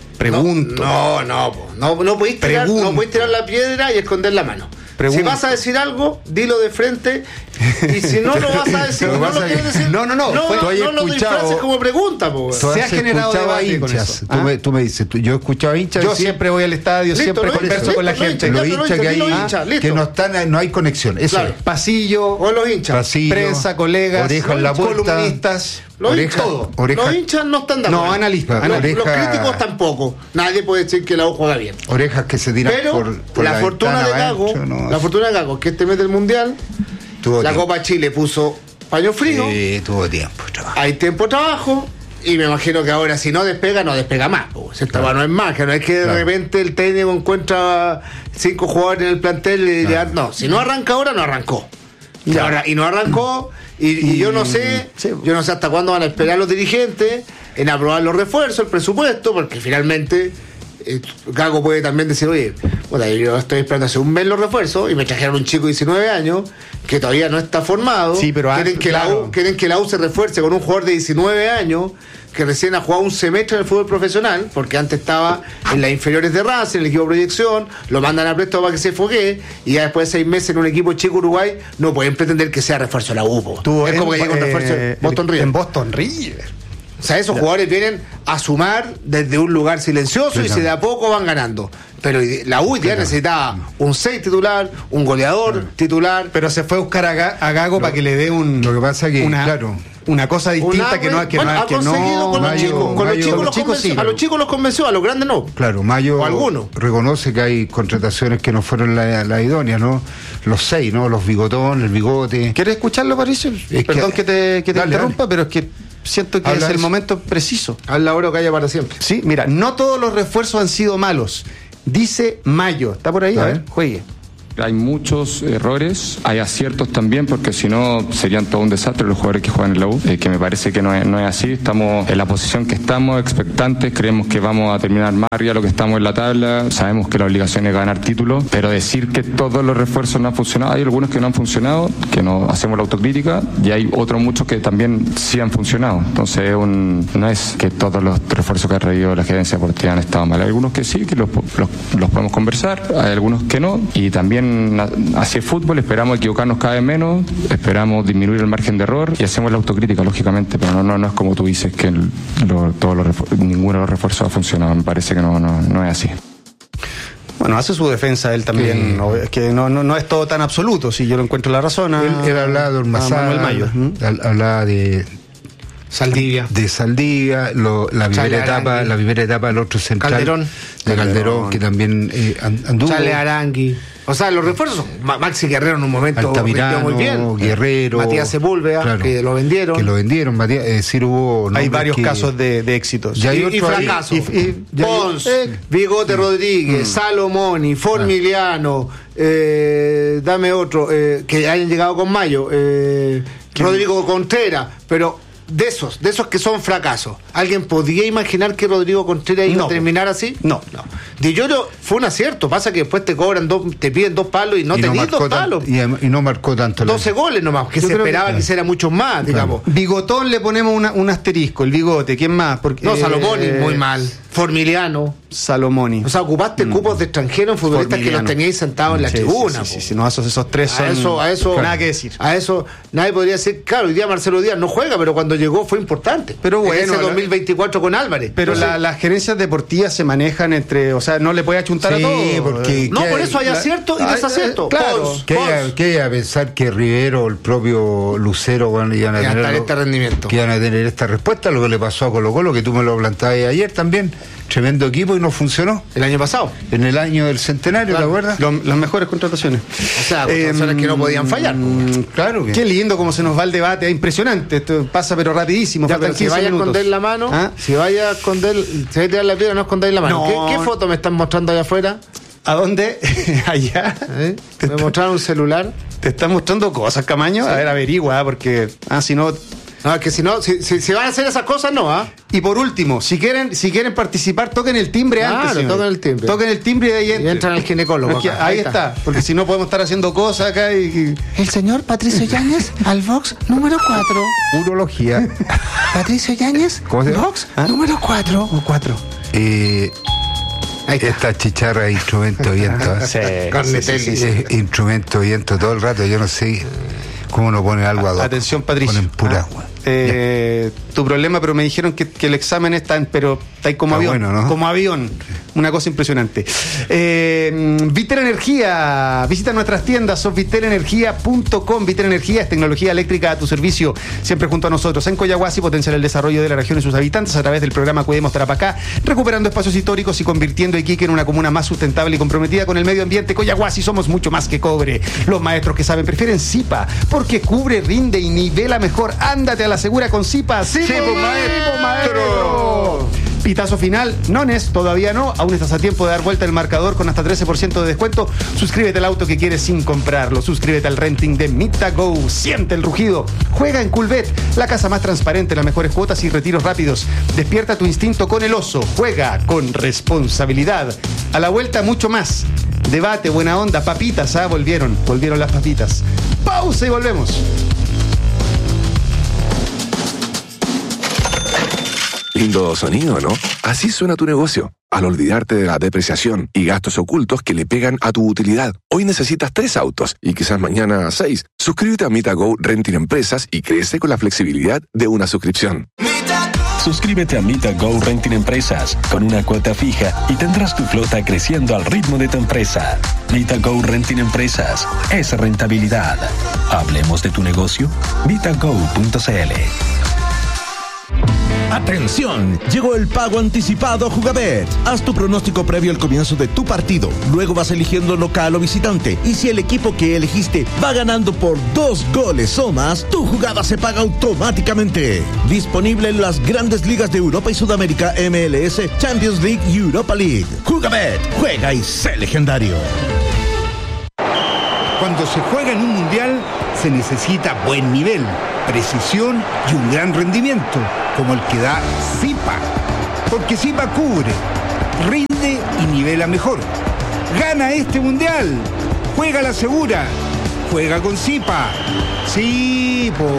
No podéis tirar la piedra y esconder la mano. Si vas a decir algo, dilo de frente, y si no lo vas a decir, no lo quieres decir, no lo disfraces como pregunta. Se ha generado debate con eso. Tú me dices, yo he escuchado hinchas. Yo siempre voy al estadio, siempre converso con la gente. Los hinchas que no hay conexión. Eso es. Pasillo, o los hinchas, prensa, colegas, oreja en la puerta, columnistas. Los hinchas no están de acuerdo. No, analistas. Los críticos tampoco. Nadie puede decir que la U juega bien. Orejas que se tiran por la fortuna de Gago. La fortuna de Gago, que este mes del Mundial, la Copa Chile puso paño frío. Tuvo tiempo de trabajo. Hay tiempo de trabajo. Y me imagino que ahora, si no despega más. Esta no es magia. No es que de repente el técnico encuentra 5 jugadores en el plantel. No, si no arranca ahora, no arrancó. Y no arrancó. Y yo no sé hasta cuándo van a esperar los dirigentes en aprobar los refuerzos, el presupuesto, porque finalmente Gago puede también decir, oye, bueno, yo estoy esperando hace un mes los refuerzos y me trajeron un chico de 19 años que todavía no está formado. Sí, pero quieren que la U se refuerce con un jugador de 19 años que recién ha jugado un semestre en el fútbol profesional, porque antes estaba en las inferiores de Racing, en el equipo de proyección, lo mandan a préstamo para que se foguee, y ya después de 6 meses en un equipo chico Uruguay, no pueden pretender que sea refuerzo de la U. Es como que llega un refuerzo en Boston River. En Boston River. O sea, esos jugadores vienen a sumar desde un lugar silencioso y si de a poco van ganando. Pero la U ya necesitaba un 6 titular, un goleador titular. Pero se fue a buscar a Gago para que le dé lo que pasa que, una cosa distinta que no ha conseguido con los chicos. A los chicos los convenció, a los grandes no. Claro, Mayo o algunos. Reconoce que hay contrataciones que no fueron la idónea, ¿no? Los 6, ¿no? Los Bigotón, el Bigote. ¿Quieres escucharlo, Patricio? Perdón que te interrumpa, pero es que siento que es el momento preciso. Habla ahora o calla para siempre. Sí, mira, no todos los refuerzos han sido malos. Dice Mayo. ¿Está por ahí? A ver, juegue. Hay muchos errores, hay aciertos también, porque si no serían todo un desastre los jugadores que juegan en la U, que me parece que no es así. Estamos en la posición que estamos, expectantes, creemos que vamos a terminar más arriba de lo que estamos en la tabla, sabemos que la obligación es ganar títulos, pero decir que todos los refuerzos no han funcionado, hay algunos que no han funcionado, que no hacemos la autocrítica, y hay otros muchos que también sí han funcionado. Entonces no es que todos los refuerzos que ha traído la gerencia deportiva han estado mal, hay algunos que sí, que los podemos conversar, hay algunos que no, y también así es fútbol, esperamos equivocarnos cada vez menos, esperamos disminuir el margen de error y hacemos la autocrítica, lógicamente, pero no es como tú dices que ninguno de los refuerzos ha funcionado, me parece que no es así. Bueno, hace su defensa él también, ¿no? Es que no es todo tan absoluto, si yo lo encuentro la razón. Él hablaba de Ormazábal, Mayo. Hablaba de Saldivia. La primera etapa del otro central. Calderón, que también anduvo. Chale Arangui. O sea, los refuerzos, Maxi Guerrero en un momento Altamirano, muy bien. Guerrero. Matías Sepúlveda, que lo vendieron. Matías, hubo hay varios casos de éxitos. Y fracasos. Pons, Bigote Rodríguez, Salomoni, Formiliano, dame otro, que hayan llegado con Mayo, Rodrigo Contreras, pero de esos que son fracasos, ¿alguien podía imaginar que Rodrigo Contreras iba a terminar así? No. Di Llorio fue un acierto, pasa que después te piden 2 palos y no tenías 2 palos. Y no marcó tanto. 12 goles nomás, que se esperaba que hiciera muchos más, digamos. Bigotón le ponemos un asterisco, el Bigote, ¿quién más? Salomoni, muy mal. Formiliano. Salomoni. O sea, ocupaste cupos de extranjeros en futbolistas que los teníais sentados en la tribuna. Sí, no, esos tres son... A eso, nada que decir. A eso nadie podría decir, claro, hoy día Marcelo Díaz no juega, pero cuando llegó fue importante. Pero bueno, ese 2024 con Álvarez. Pero las gerencias deportivas se manejan entre, o sea, no le puede achuntar a todo. Porque por eso hay acierto y desacierto. Claro. ¿Qué a pensar que Rivero, el propio Lucero, iban a tener este rendimiento? Que iban a tener esta respuesta, lo que le pasó a Colo-Colo, que tú me lo plantabas ayer también. Tremendo equipo y no funcionó. El año pasado. En el año del centenario, claro. ¿te acuerdas? Las mejores contrataciones. O sea, contrataciones que no podían fallar. Claro que. Qué lindo cómo se nos va el debate, es impresionante. Esto pasa pero rapidísimo. Ya, pero si vaya a esconder la mano, si vaya a tirar la piedra, no escondáis la mano. ¿Qué foto me están mostrando allá afuera? ¿A dónde? Allá. ¿Me mostraron un celular? ¿Te están mostrando cosas, Camaño? Sí. A ver, averigua, porque si no... No, que si no, si van a hacer esas cosas, no, Y por último, si quieren participar, toquen el timbre antes. Toquen el timbre. Toquen el timbre y entran al ginecólogo. Ahí está, porque si no podemos estar haciendo cosas acá y... El señor Patricio Yáñez al box número 4. Urología. Patricio Yáñez, box número 4. O 4. Esta chicharra es instrumento de viento. Sí. Instrumento de viento todo el rato, yo no sé cómo no pone algo a dos. Atención, Patricio. Ponen pura agua. Tu problema, pero me dijeron que el examen está ahí como avión. Bueno, ¿no? Como avión. Una cosa impresionante. Vitel Energía. Visita nuestras tiendas, sofvitelenergia.com. Vitel Energía es tecnología eléctrica a tu servicio, siempre junto a nosotros. En Coyahuasi potenciar el desarrollo de la región y sus habitantes a través del programa Cuidemos Tarapacá, recuperando espacios históricos y convirtiendo a Iquique en una comuna más sustentable y comprometida con el medio ambiente. Coyahuasi, somos mucho más que cobre. Los maestros que saben prefieren Zipa, porque cubre, rinde y nivela mejor. Ándate a la segura con Zipa. ¡Sí, maestro! Pitazo final, nones, todavía no. Aún estás a tiempo de dar vuelta el marcador con hasta 13% de descuento. Suscríbete al auto que quieres sin comprarlo. Suscríbete al renting de MitaGo. Siente el rugido. Juega en Coolbet, la casa más transparente, las mejores cuotas y retiros rápidos. Despierta tu instinto con el oso. Juega con responsabilidad. A la vuelta, mucho más. Debate, buena onda, papitas, volvieron las papitas. Pausa y volvemos. Lindo sonido, ¿no? Así suena tu negocio. Al olvidarte de la depreciación y gastos ocultos que le pegan a tu utilidad. Hoy necesitas 3 autos y quizás mañana 6. Suscríbete a MitaGo Renting Empresas y crece con la flexibilidad de una suscripción. Suscríbete a MitaGo Renting Empresas con una cuota fija y tendrás tu flota creciendo al ritmo de tu empresa. MitaGo Renting Empresas es rentabilidad. Hablemos de tu negocio. MitaGo.cl. ¡Atención! Llegó el pago anticipado Jugabet. Haz tu pronóstico previo al comienzo de tu partido. Luego vas eligiendo local o visitante. Y si el equipo que elegiste va ganando por 2 goles o más, tu jugada se paga automáticamente. Disponible en las grandes ligas de Europa y Sudamérica, MLS, Champions League y Europa League. Jugabet. Juega y sé legendario. Cuando se juega en un mundial, se necesita buen nivel, precisión y un gran rendimiento, como el que da Zipa. Porque Zipa cubre, rinde y nivela mejor. ¡Gana este mundial! ¡Juega la segura! ¡Juega con Zipa! ¡Sí, po!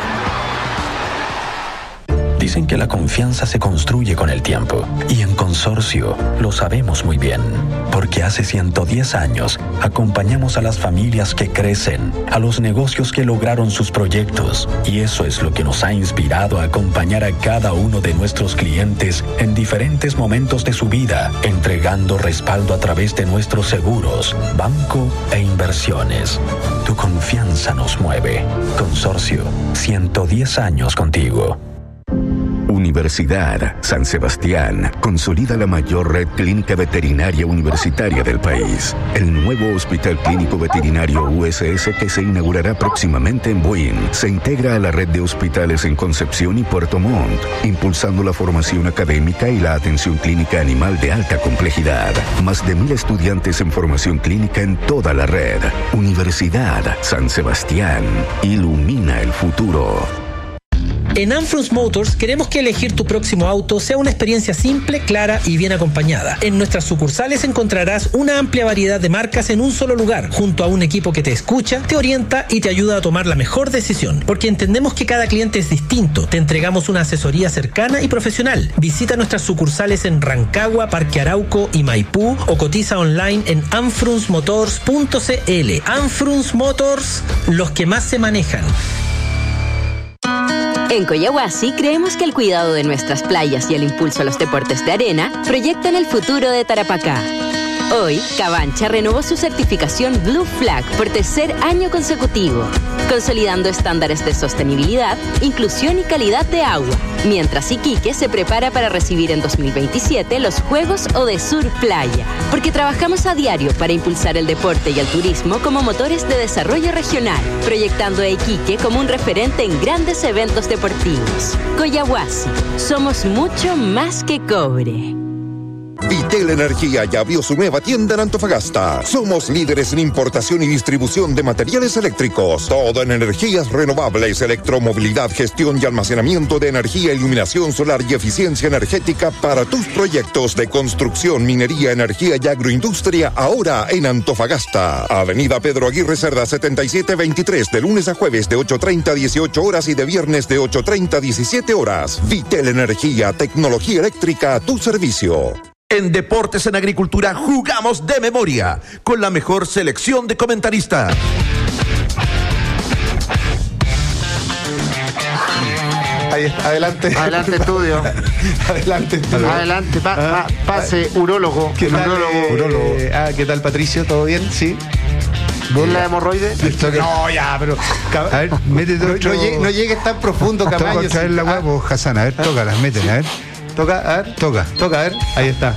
Dicen que la confianza se construye con el tiempo. Y en Consorcio lo sabemos muy bien. Porque hace 110 años acompañamos a las familias que crecen, a los negocios que lograron sus proyectos. Y eso es lo que nos ha inspirado a acompañar a cada uno de nuestros clientes en diferentes momentos de su vida, entregando respaldo a través de nuestros seguros, banco e inversiones. Tu confianza nos mueve. Consorcio, 110 años contigo. Universidad San Sebastián consolida la mayor red clínica veterinaria universitaria del país. El nuevo Hospital Clínico Veterinario USS, que se inaugurará próximamente en Buin, se integra a la red de hospitales en Concepción y Puerto Montt, impulsando la formación académica y la atención clínica animal de alta complejidad. Más de 1,000 estudiantes en formación clínica en toda la red. Universidad San Sebastián ilumina el futuro. En Anfrunz Motors queremos que elegir tu próximo auto sea una experiencia simple, clara y bien acompañada. En nuestras sucursales encontrarás una amplia variedad de marcas en un solo lugar, junto a un equipo que te escucha, te orienta y te ayuda a tomar la mejor decisión. Porque entendemos que cada cliente es distinto. Te entregamos una asesoría cercana y profesional. Visita nuestras sucursales en Rancagua, Parque Arauco y Maipú o cotiza online en anfrunzmotors.cl. Anfrunz Motors, los que más se manejan. En Coyahuasi creemos que el cuidado de nuestras playas y el impulso a los deportes de arena proyectan el futuro de Tarapacá. Hoy, Cabancha renovó su certificación Blue Flag por 3er año consecutivo, consolidando estándares de sostenibilidad, inclusión y calidad de agua, mientras Iquique se prepara para recibir en 2027 los Juegos Odesur Playa, porque trabajamos a diario para impulsar el deporte y el turismo como motores de desarrollo regional, proyectando a Iquique como un referente en grandes eventos deportivos. Coyahuasi, somos mucho más que cobre. Vitel Energía ya abrió su nueva tienda en Antofagasta. Somos líderes en importación y distribución de materiales eléctricos. Todo en energías renovables, electromovilidad, gestión y almacenamiento de energía, iluminación solar y eficiencia energética para tus proyectos de construcción, minería, energía y agroindustria, ahora en Antofagasta. Avenida Pedro Aguirre Cerda 7723, de lunes a jueves de 8:30 a 18 horas y de viernes de 8:30 a 17 horas. Vitel Energía, tecnología eléctrica a tu servicio. En Deportes en Agricultura jugamos de memoria, con la mejor selección de comentaristas. Ahí está, adelante. Adelante, estudio. Adelante, estudio. Adelante, pase, urólogo. ¿Qué tal, urólogo. ¿Qué tal, Patricio? ¿Todo bien? ¿Sí? ¿Ven la hemorroide? No, ya, pero... A ver, métete otro... No llegues tan profundo, Camaño. Toca traer la huevo, Hassan. A ver, tócalas, métela, a ver. Toca, a ver. Toca, a ver. Ahí está.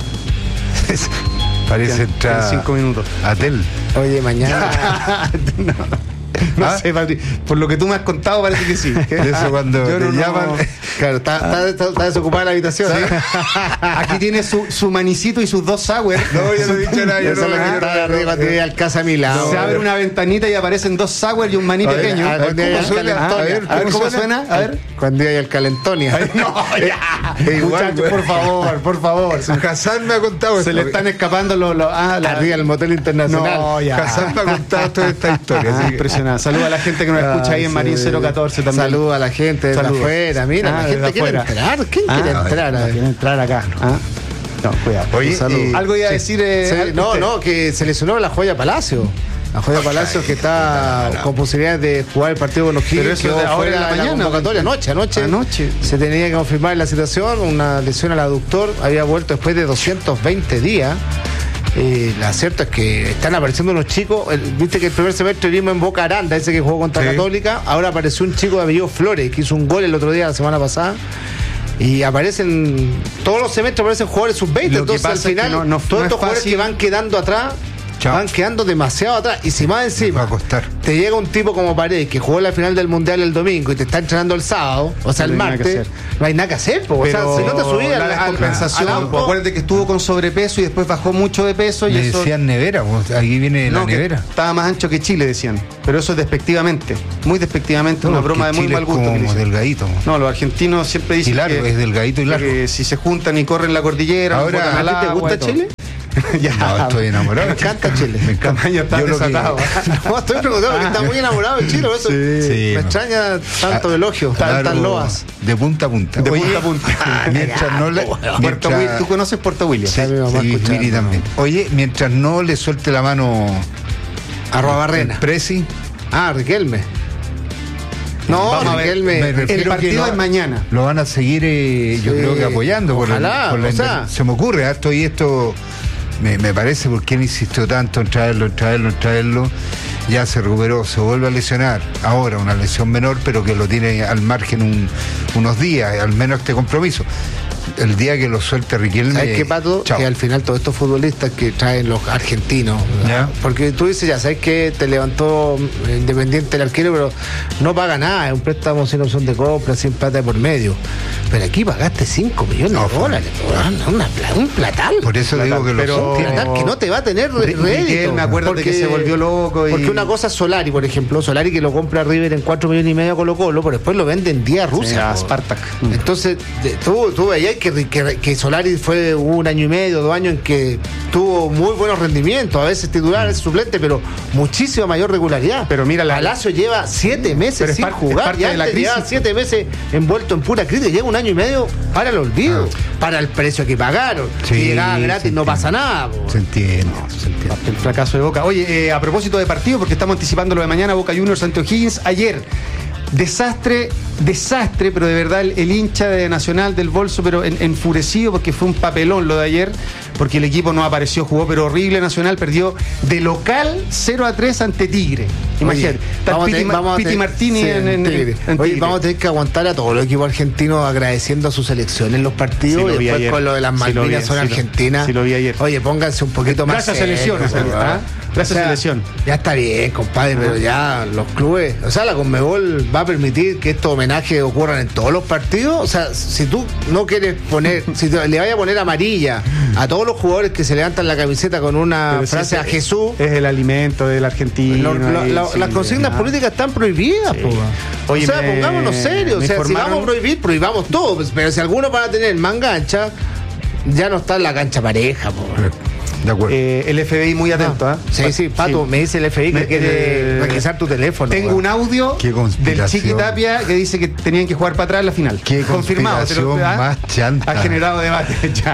Parece entrar 5 minutos. Atel. Oye, mañana. No. No sé, Patri, por lo que tú me has contado parece que sí. Eso cuando te llaman. Claro, está desocupada la habitación. Aquí tiene su manicito y sus 2 sour. No, yo no he dicho nada. Yo Esa es la que está arriba, tiene al casa a mi lado. Se abre una ventanita y aparecen 2 sour y un maní pequeño. A ver, ¿cómo suena? A ver. Cuando hay el Calentonia. No, ya. Muchachos, por favor. Hassan me ha contado Se esto. le están escapando arriba del motel internacional. No, ya. Hassan me ha contado toda esta historia. Así que- Impresionante. Saludos a la gente que nos escucha ahí en Marín 014 también. Saludos a la gente de afuera. Mira, la gente quiere entrar. ¿Quién quiere entrar? Quiere entrar acá. No, cuidado. Oye, algo iba a decir. No, que se lesionó la Joya Palacio. La Joya Palacio que está con posibilidades de jugar el partido con los Pero Higgins. eso de ahora en la mañana. Convocatoria anoche. Se tenía que confirmar la situación. Una lesión al aductor. Había vuelto después de 220 días. La cierta es que están apareciendo unos chicos. Viste que el primer semestre vimos en Boca Aranda, ese que jugó contra Católica. Ahora apareció un chico de apellido Flores, que hizo un gol el otro día, la semana pasada. Y aparecen, todos los semestres aparecen jugadores sub-20. Entonces al final, todos estos jugadores que van quedando atrás, van quedando demasiado atrás. Y si más encima va a costar. te llega un tipo como Paredes, que jugó la final del Mundial el domingo y te está entrenando el sábado, o sea, el martes, no hay nada que hacer. O sea, si no te subís a la compensación, acuérdate que estuvo con sobrepeso y después bajó mucho de peso. Le y eso decían nevera, aquí viene la nevera. Estaba más ancho que Chile, decían. Pero eso es despectivamente, muy despectivamente, una broma de muy mal gusto. Como delgadito. No, los argentinos siempre dicen que es delgadito y largo. Que si se juntan y corren la cordillera, ahora, ¿a ti te gusta Chile? Ya. No, estoy enamorado. Me encanta Chile. Me encanta. Tamaño está desatado. No, estoy preguntando porque está muy enamorado de Chile. Eso me extraña tanto elogio, tantas loas. De punta a punta. De punta a punta. Mientras no le. ¿Tú conoces Puerto William? Sí, Miri también. Oye, mientras no le suelte la mano a Barrena. Presi. Riquelme. No, Riquelme. El partido es mañana. Lo van a seguir, yo creo que apoyando. Ojalá, se me ocurre, esto me parece, porque él insistió tanto en traerlo. Ya se recuperó, se vuelve a lesionar. Ahora una lesión menor, pero que lo tiene al margen unos días, al menos este compromiso. El día que lo suelte Riquelme. ¿Sabes qué, Pato? Que al final todos estos futbolistas que traen los argentinos, porque tú dices, ya sabes que te levantó Independiente el arquero, pero no paga nada, es un préstamo sin opción de compra, sin plata de por medio. Pero aquí pagaste 5 millones de dólares, un platal. Por eso digo que que no te va a tener rédito. Me acuerdo de que se volvió loco. Porque una cosa es Solari, por ejemplo, Solari que lo compra River en 4,5 millones a Colo-Colo, pero después lo vende en 10 a Rusia. A Spartak. Entonces, tú veías que Solari fue un año y medio, 2 años en que tuvo muy buenos rendimientos, a veces titular, a veces suplente, pero muchísima mayor regularidad. Pero mira, Palacio lleva 7 meses sin jugar, ya lleva 7 meses envuelto en pura crítica, lleva un año y medio para el olvido, para el precio que pagaron. Si llegaba gratis no pasa nada. Se entiende. El fracaso de Boca. Oye, a propósito de partido, porque estamos anticipando lo de mañana, Boca Juniors ante O'Higgins. Ayer, desastre, pero de verdad el hincha de Nacional del bolso, pero enfurecido porque fue un papelón lo de ayer, porque el equipo no apareció, jugó, pero horrible. Nacional perdió de local 0-3 ante Tigre. Imagínate, Piti Martini en Tigre. Oye, vamos a tener que aguantar a todos los equipos argentinos agradeciendo a su selección en los partidos, y después con lo de las Malvinas son argentinas. Sí, lo vi ayer. Oye, pónganse un poquito más. Gracias selección. Gracias selección. Ya está bien, compadre, pero ya los clubes, o sea, la Conmebol va a permitir que estos homenajes ocurran en todos los partidos. O sea, si tú no quieres poner, si le vayas a poner amarilla a todos los jugadores que se levantan la camiseta con una frase a Jesús, es el alimento del argentino. Las consignas políticas están prohibidas. Oye, o sea, pongámonos serios. O sea, si vamos a prohibir, prohibamos todo. Pero si algunos van a tener manga ancha, ya no está en la cancha pareja. De acuerdo. El FBI muy atento. Sí, Pato, me dice el FBI que quiere requisar tu teléfono. Tengo un audio del Chiqui Tapia que dice que tenían que jugar para atrás en la final. Qué confirmado. Más chanta. Ha generado debate.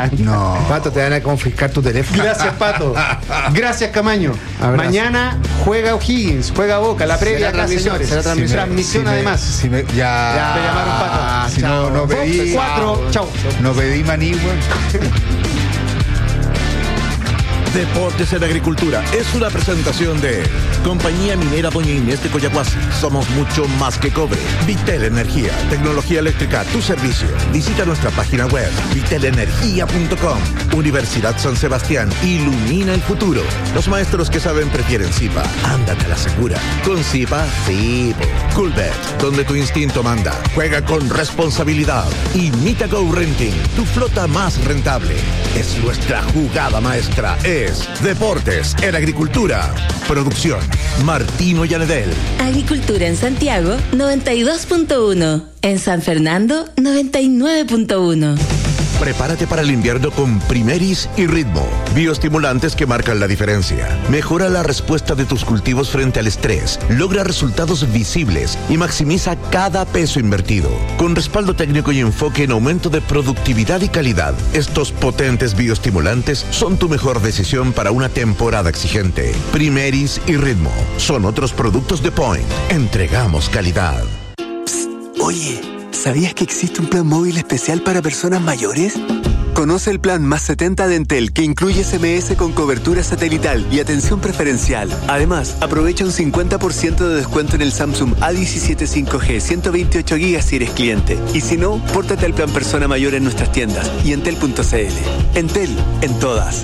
No. Pato, te van a confiscar tu teléfono. Gracias, Pato. Gracias, Camaño. Abrazo. Mañana juega O'Higgins, juega Boca, la previa acá, señores. Transmisión además. Me llamaron, Pato. Si no pedí 4. Chau. No pedí maní, güey. Deportes en Agricultura es una presentación de Compañía Minera Doña Inés de Coyahuasi. Somos mucho más que cobre. Vitel Energía, tecnología eléctrica a tu servicio. Visita nuestra página web vitelenergia.com. Universidad San Sebastián, ilumina el futuro. Los maestros que saben prefieren Zipa. Ándate a la segura. Con Zipa, sí. Coolbet, donde tu instinto manda. Juega con responsabilidad. Y Mitago Renting, tu flota más rentable. Es nuestra jugada maestra. Es Deportes en Agricultura. Producción Martino Llanedel. Agricultura en Santiago 92.1. En San Fernando 99.1. Prepárate para el invierno con Primeris y Ritmo, bioestimulantes que marcan la diferencia. Mejora la respuesta de tus cultivos frente al estrés, logra resultados visibles y maximiza cada peso invertido. Con respaldo técnico y enfoque en aumento de productividad y calidad, estos potentes bioestimulantes son tu mejor decisión para una temporada exigente. Primeris y Ritmo son otros productos de Point. Entregamos calidad. Psst, oye, ¿sabías que existe un plan móvil especial para personas mayores? Conoce el plan Más 70 de Entel, que incluye SMS con cobertura satelital y atención preferencial. Además, aprovecha un 50% de descuento en el Samsung A17 5G 128 GB si eres cliente. Y si no, pórtate al plan Persona Mayor en nuestras tiendas y entel.cl. Entel, en todas.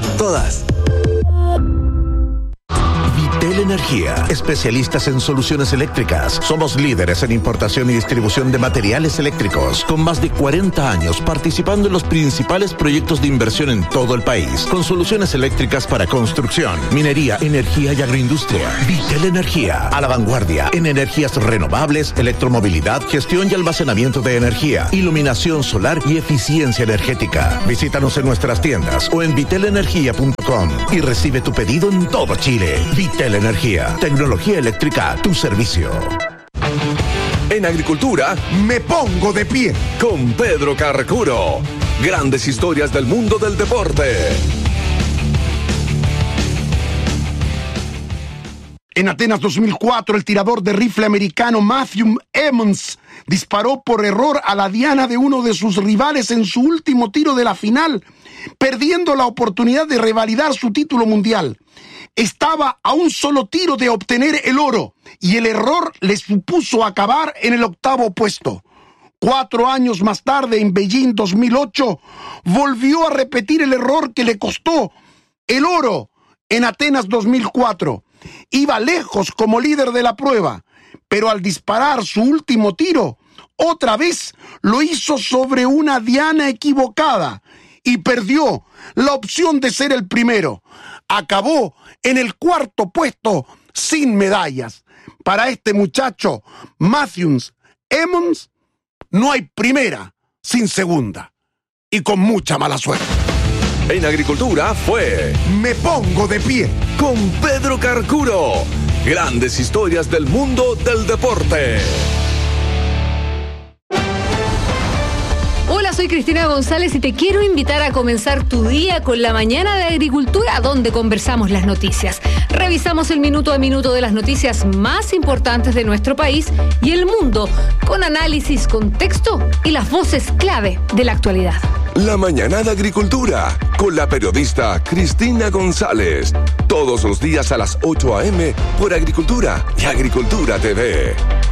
Vitel Energía, especialistas en soluciones eléctricas. Somos líderes en importación y distribución de materiales eléctricos, con más de 40 años participando en los principales proyectos de inversión en todo el país, con soluciones eléctricas para construcción, minería, energía y agroindustria. Vitel Energía, a la vanguardia en energías renovables, electromovilidad, gestión y almacenamiento de energía, iluminación solar y eficiencia energética. Visítanos en nuestras tiendas o en vitelenergia.com y recibe tu pedido en todo Chile. Vitel Energía, tecnología eléctrica a tu servicio. En Agricultura, me pongo de pie con Pedro Carcuro. Grandes historias del mundo del deporte. En Atenas 2004, el tirador de rifle americano Matthew Emmons disparó por error a la diana de uno de sus rivales en su último tiro de la final, perdiendo la oportunidad de revalidar su título mundial. Estaba a un solo tiro de obtener el oro y el error le supuso acabar en el 8º puesto. 4 años más tarde, en Beijing 2008, volvió a repetir el error que le costó el oro en Atenas 2004. Iba lejos como líder de la prueba, pero al disparar su último tiro, otra vez lo hizo sobre una diana equivocada y perdió la opción de ser el primero. Acabó en el 4º puesto sin medallas. Para este muchacho, Matthew Emmons, no hay primera sin segunda. Y con mucha mala suerte. En Agricultura fue Me pongo de pie con Pedro Carcuro. Grandes historias del mundo del deporte. Hola, soy Cristina González y te quiero invitar a comenzar tu día con la mañana de Agricultura, donde conversamos las noticias. Revisamos el minuto a minuto de las noticias más importantes de nuestro país y el mundo, con análisis, contexto y las voces clave de la actualidad. La mañana de Agricultura, con la periodista Cristina González. Todos los días a las 8 a.m. por Agricultura y Agricultura TV.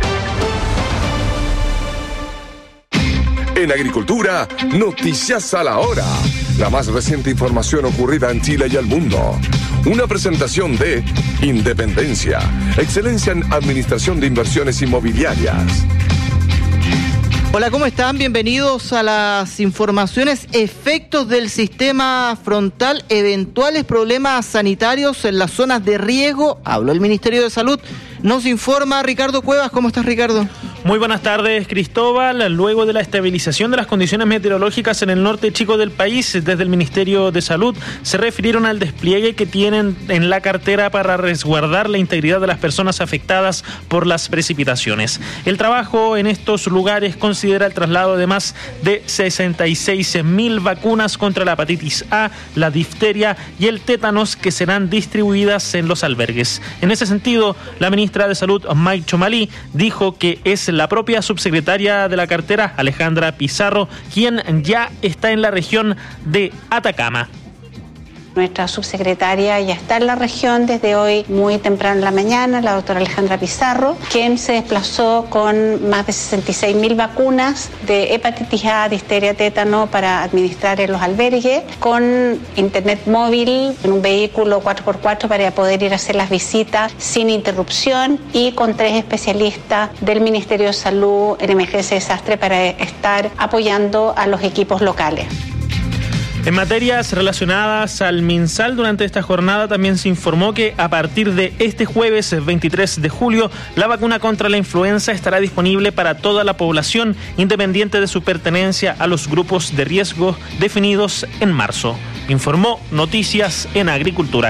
En Agricultura, noticias a la hora. La más reciente información ocurrida en Chile y el mundo. Una presentación de Independencia, excelencia en administración de inversiones inmobiliarias. Hola, ¿cómo están? Bienvenidos a las informaciones. Efectos del sistema frontal, eventuales problemas sanitarios en las zonas de riego. Habló el Ministerio de Salud. Nos informa Ricardo Cuevas. ¿Cómo estás, Ricardo? Muy buenas tardes, Cristóbal. Luego de la estabilización de las condiciones meteorológicas en el norte chico del país, desde el Ministerio de Salud se refirieron al despliegue que tienen en la cartera para resguardar la integridad de las personas afectadas por las precipitaciones. El trabajo en estos lugares considera el traslado de más de 66.000 vacunas contra la hepatitis A, la difteria y el tétanos que serán distribuidas en los albergues. En ese sentido, la ministra de Salud, Mike Chomalí, dijo que es la propia subsecretaria de la cartera, Alejandra Pizarro, quien ya está en la región de Atacama. Nuestra subsecretaria ya está en la región desde hoy muy temprano en la mañana, la doctora Alejandra Pizarro, quien se desplazó con más de 66.000 vacunas de hepatitis A, difteria, tétano para administrar en los albergues, con internet móvil en un vehículo 4x4 para poder ir a hacer las visitas sin interrupción y con 3 especialistas del Ministerio de Salud en emergencia y desastre para estar apoyando a los equipos locales. En materias relacionadas al MinSal, durante esta jornada también se informó que a partir de este jueves 23 de julio, la vacuna contra la influenza estará disponible para toda la población, independiente de su pertenencia a los grupos de riesgo definidos en marzo. Informó Noticias en Agricultura.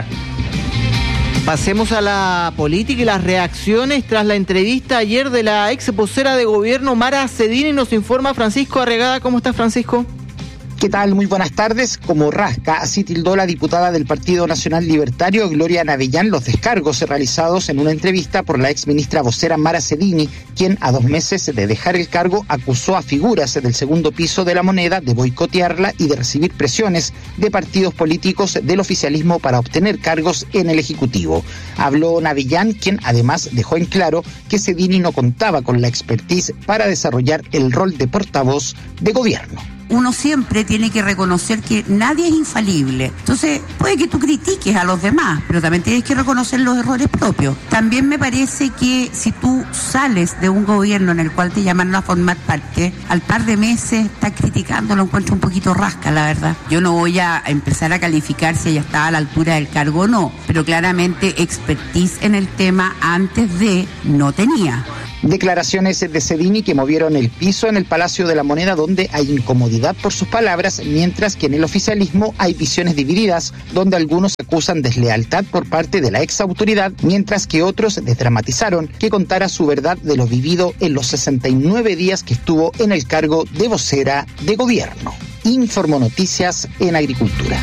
Pasemos a la política y las reacciones tras la entrevista ayer de la ex vocera de gobierno Mara Cedini. Nos informa Francisco Arregada. ¿Cómo estás, Francisco? ¿Qué tal? Muy buenas tardes. Como rasca, así tildó la diputada del Partido Nacional Libertario, Gloria Navellán, los descargos realizados en una entrevista por la exministra vocera Mara Cedini, quien a 2 meses de dejar el cargo acusó a figuras del segundo piso de la moneda de boicotearla y de recibir presiones de partidos políticos del oficialismo para obtener cargos en el Ejecutivo. Habló Navellán, quien además dejó en claro que Cedini no contaba con la expertise para desarrollar el rol de portavoz de gobierno. Uno siempre tiene que reconocer que nadie es infalible. Entonces, puede que tú critiques a los demás, pero también tienes que reconocer los errores propios. También me parece que si tú sales de un gobierno en el cual te llamaron a formar parte, al par de meses estás criticando, lo encuentro un poquito rasca, la verdad. Yo no voy a empezar a calificar si ella está a la altura del cargo o no, pero claramente expertise en el tema antes de no tenía. Declaraciones de Cedini que movieron el piso en el Palacio de la Moneda, donde hay incomodidad por sus palabras, mientras que en el oficialismo hay visiones divididas, donde algunos acusan deslealtad por parte de la ex autoridad, mientras que otros desdramatizaron que contara su verdad de lo vivido en los 69 días que estuvo en el cargo de vocera de gobierno. Informó Noticias en Agricultura.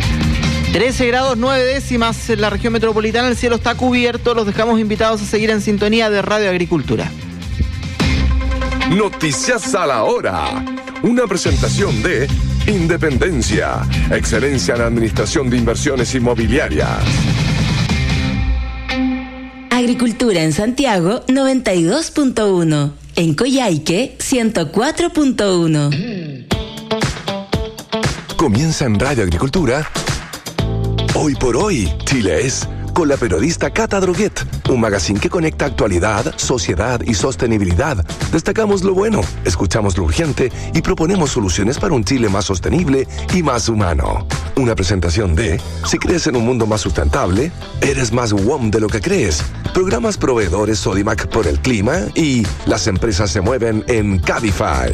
13 grados 9 décimas en la región metropolitana, el cielo está cubierto, los dejamos invitados a seguir en sintonía de Radio Agricultura. Noticias a la hora, una presentación de Independencia, excelencia en administración de inversiones inmobiliarias. Agricultura en Santiago 92.1, en Coyhaique 104.1. Comienza en Radio Agricultura. Hoy por hoy, Chile es, con la periodista Cata Droguet, un magazine que conecta actualidad, sociedad y sostenibilidad. Destacamos lo bueno, escuchamos lo urgente y proponemos soluciones para un Chile más sostenible y más humano. Una presentación de, si crees en un mundo más sustentable, eres más WOM de lo que crees. Programas proveedores Sodimac por el clima y las empresas se mueven en Cabify.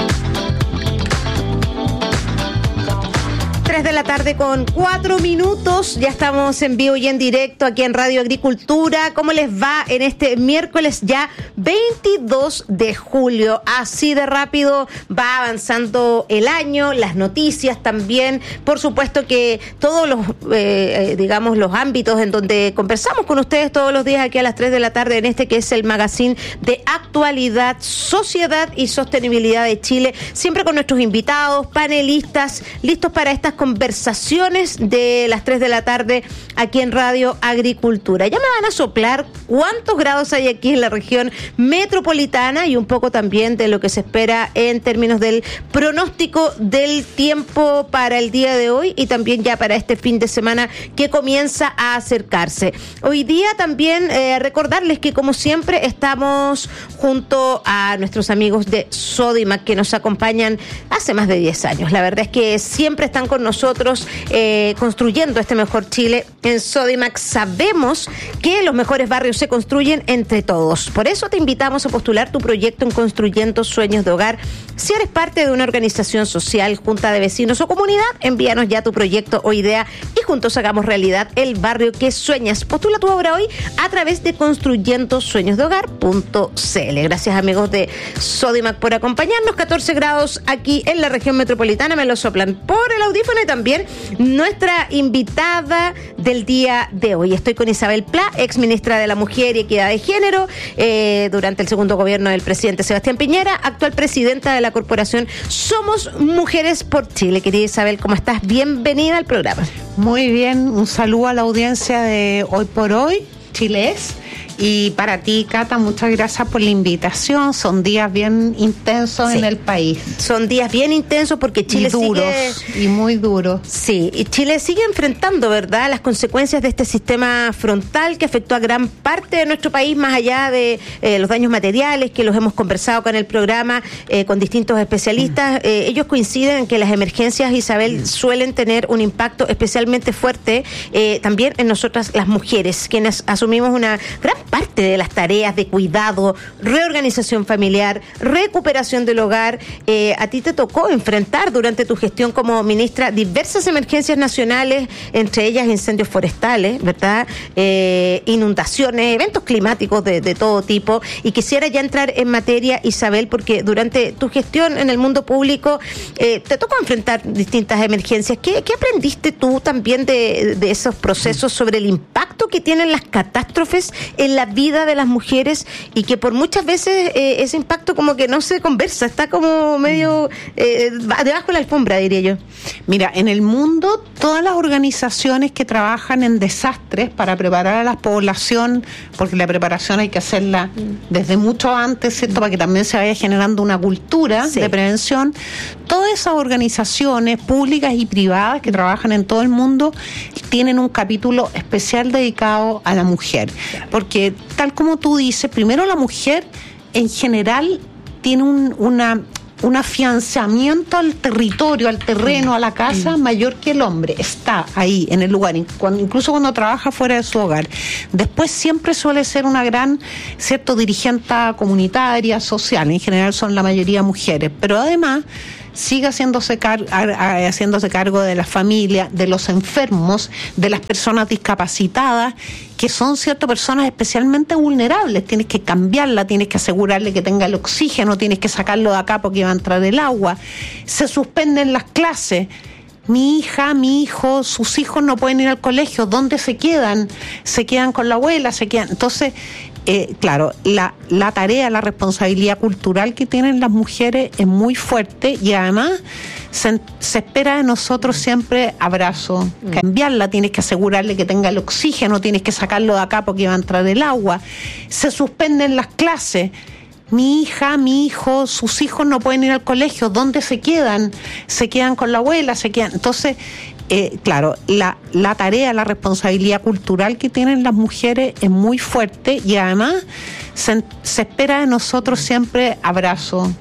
3 de la tarde con 4 minutos, ya estamos en vivo y en directo aquí en Radio Agricultura. ¿Cómo les va en este miércoles ya 22 de julio? Así de rápido va avanzando el año, las noticias también, por supuesto que todos los, los ámbitos en donde conversamos con ustedes todos los días aquí a las 3 de la tarde en este que es el magazine de actualidad, sociedad y sostenibilidad de Chile, siempre con nuestros invitados, panelistas, listos para estas conversaciones de las 3 de la tarde aquí en Radio Agricultura. Ya me van a soplar cuántos grados hay aquí en la región metropolitana y un poco también de lo que se espera en términos del pronóstico del tiempo para el día de hoy y también ya para este fin de semana que comienza a acercarse. Hoy día también recordarles que como siempre estamos junto a nuestros amigos de Sodimac que nos acompañan hace más de 10 años. La verdad es que siempre están con nosotros construyendo este mejor Chile. En Sodimac sabemos que los mejores barrios se construyen entre todos. Por eso te invitamos a postular tu proyecto en Construyendo Sueños de Hogar. Si eres parte de una organización social, junta de vecinos o comunidad, envíanos ya tu proyecto o idea y juntos hagamos realidad el barrio que sueñas. Postula tu obra hoy a través de construyendosueñosdehogar.cl. Gracias amigos de Sodimac por acompañarnos. 14 grados aquí en la región metropolitana, me lo soplan por el audífono y también nuestra invitada del al día de hoy. Estoy con Isabel Pla, ex ministra de la Mujer y Equidad de Género, durante el segundo gobierno del presidente Sebastián Piñera, actual presidenta de la corporación Somos Mujeres por Chile. Querida Isabel, ¿cómo estás? Bienvenida al programa. Muy bien, un saludo a la audiencia de Hoy por Hoy, Chile es. Y para ti, Cata, muchas gracias por la invitación. Son días bien intensos en el país. Son días bien intensos porque Chile y muy duros. Sí, y Chile sigue enfrentando, ¿verdad?, las consecuencias de este sistema frontal que afectó a gran parte de nuestro país, más allá de los daños materiales, que los hemos conversado acá en el programa con distintos especialistas. Ellos coinciden en que las emergencias, Isabel, suelen tener un impacto especialmente fuerte también en nosotras las mujeres, quienes asumimos una gran parte de las tareas de cuidado, reorganización familiar, recuperación del hogar. A ti te tocó enfrentar durante tu gestión como ministra diversas emergencias nacionales, entre ellas incendios forestales, ¿verdad? Inundaciones, eventos climáticos de todo tipo. Y quisiera ya entrar en materia, Isabel, porque durante tu gestión en el mundo público te tocó enfrentar distintas emergencias. ¿Qué aprendiste tú también de esos procesos sobre el impacto que tienen las catástrofes en la vida de las mujeres, y que por muchas veces ese impacto como que no se conversa, está como medio debajo de la alfombra, diría yo? Mira, en el mundo todas las organizaciones que trabajan en desastres para preparar a la población, porque la preparación hay que hacerla desde mucho antes, ¿cierto?, para que también se vaya generando una cultura de prevención. Todas esas organizaciones públicas y privadas que trabajan en todo el mundo tienen un capítulo especial dedicado a la mujer, porque tal como tú dices, primero la mujer en general tiene un afianzamiento al territorio, al terreno, a la casa mayor que el hombre. Está ahí en el lugar, incluso cuando trabaja fuera de su hogar. Después siempre suele ser una gran, dirigente comunitaria, social. En general son la mayoría mujeres, pero además sigue haciéndose cargo de la familia, de los enfermos, de las personas discapacitadas, que son personas especialmente vulnerables. Tienes que cambiarla, tienes que asegurarle que tenga el oxígeno, tienes que sacarlo de acá porque va a entrar el agua. Se suspenden las clases. Mi hija, mi hijo, sus hijos no pueden ir al colegio. ¿Dónde se quedan? Se quedan con la abuela, se quedan. Entonces, claro, la tarea, la responsabilidad cultural que tienen las mujeres es muy fuerte, y además se espera de nosotros siempre abrazo. Cambiarla, tienes que asegurarle que tenga el oxígeno, tienes que sacarlo de acá porque va a entrar el agua. Se suspenden las clases. Mi hija, mi hijo, sus hijos no pueden ir al colegio. ¿Dónde se quedan? Se quedan con la abuela, se quedan. Entonces, claro, la tarea, la responsabilidad cultural que tienen las mujeres es muy fuerte, y además se espera de nosotros siempre abrazo.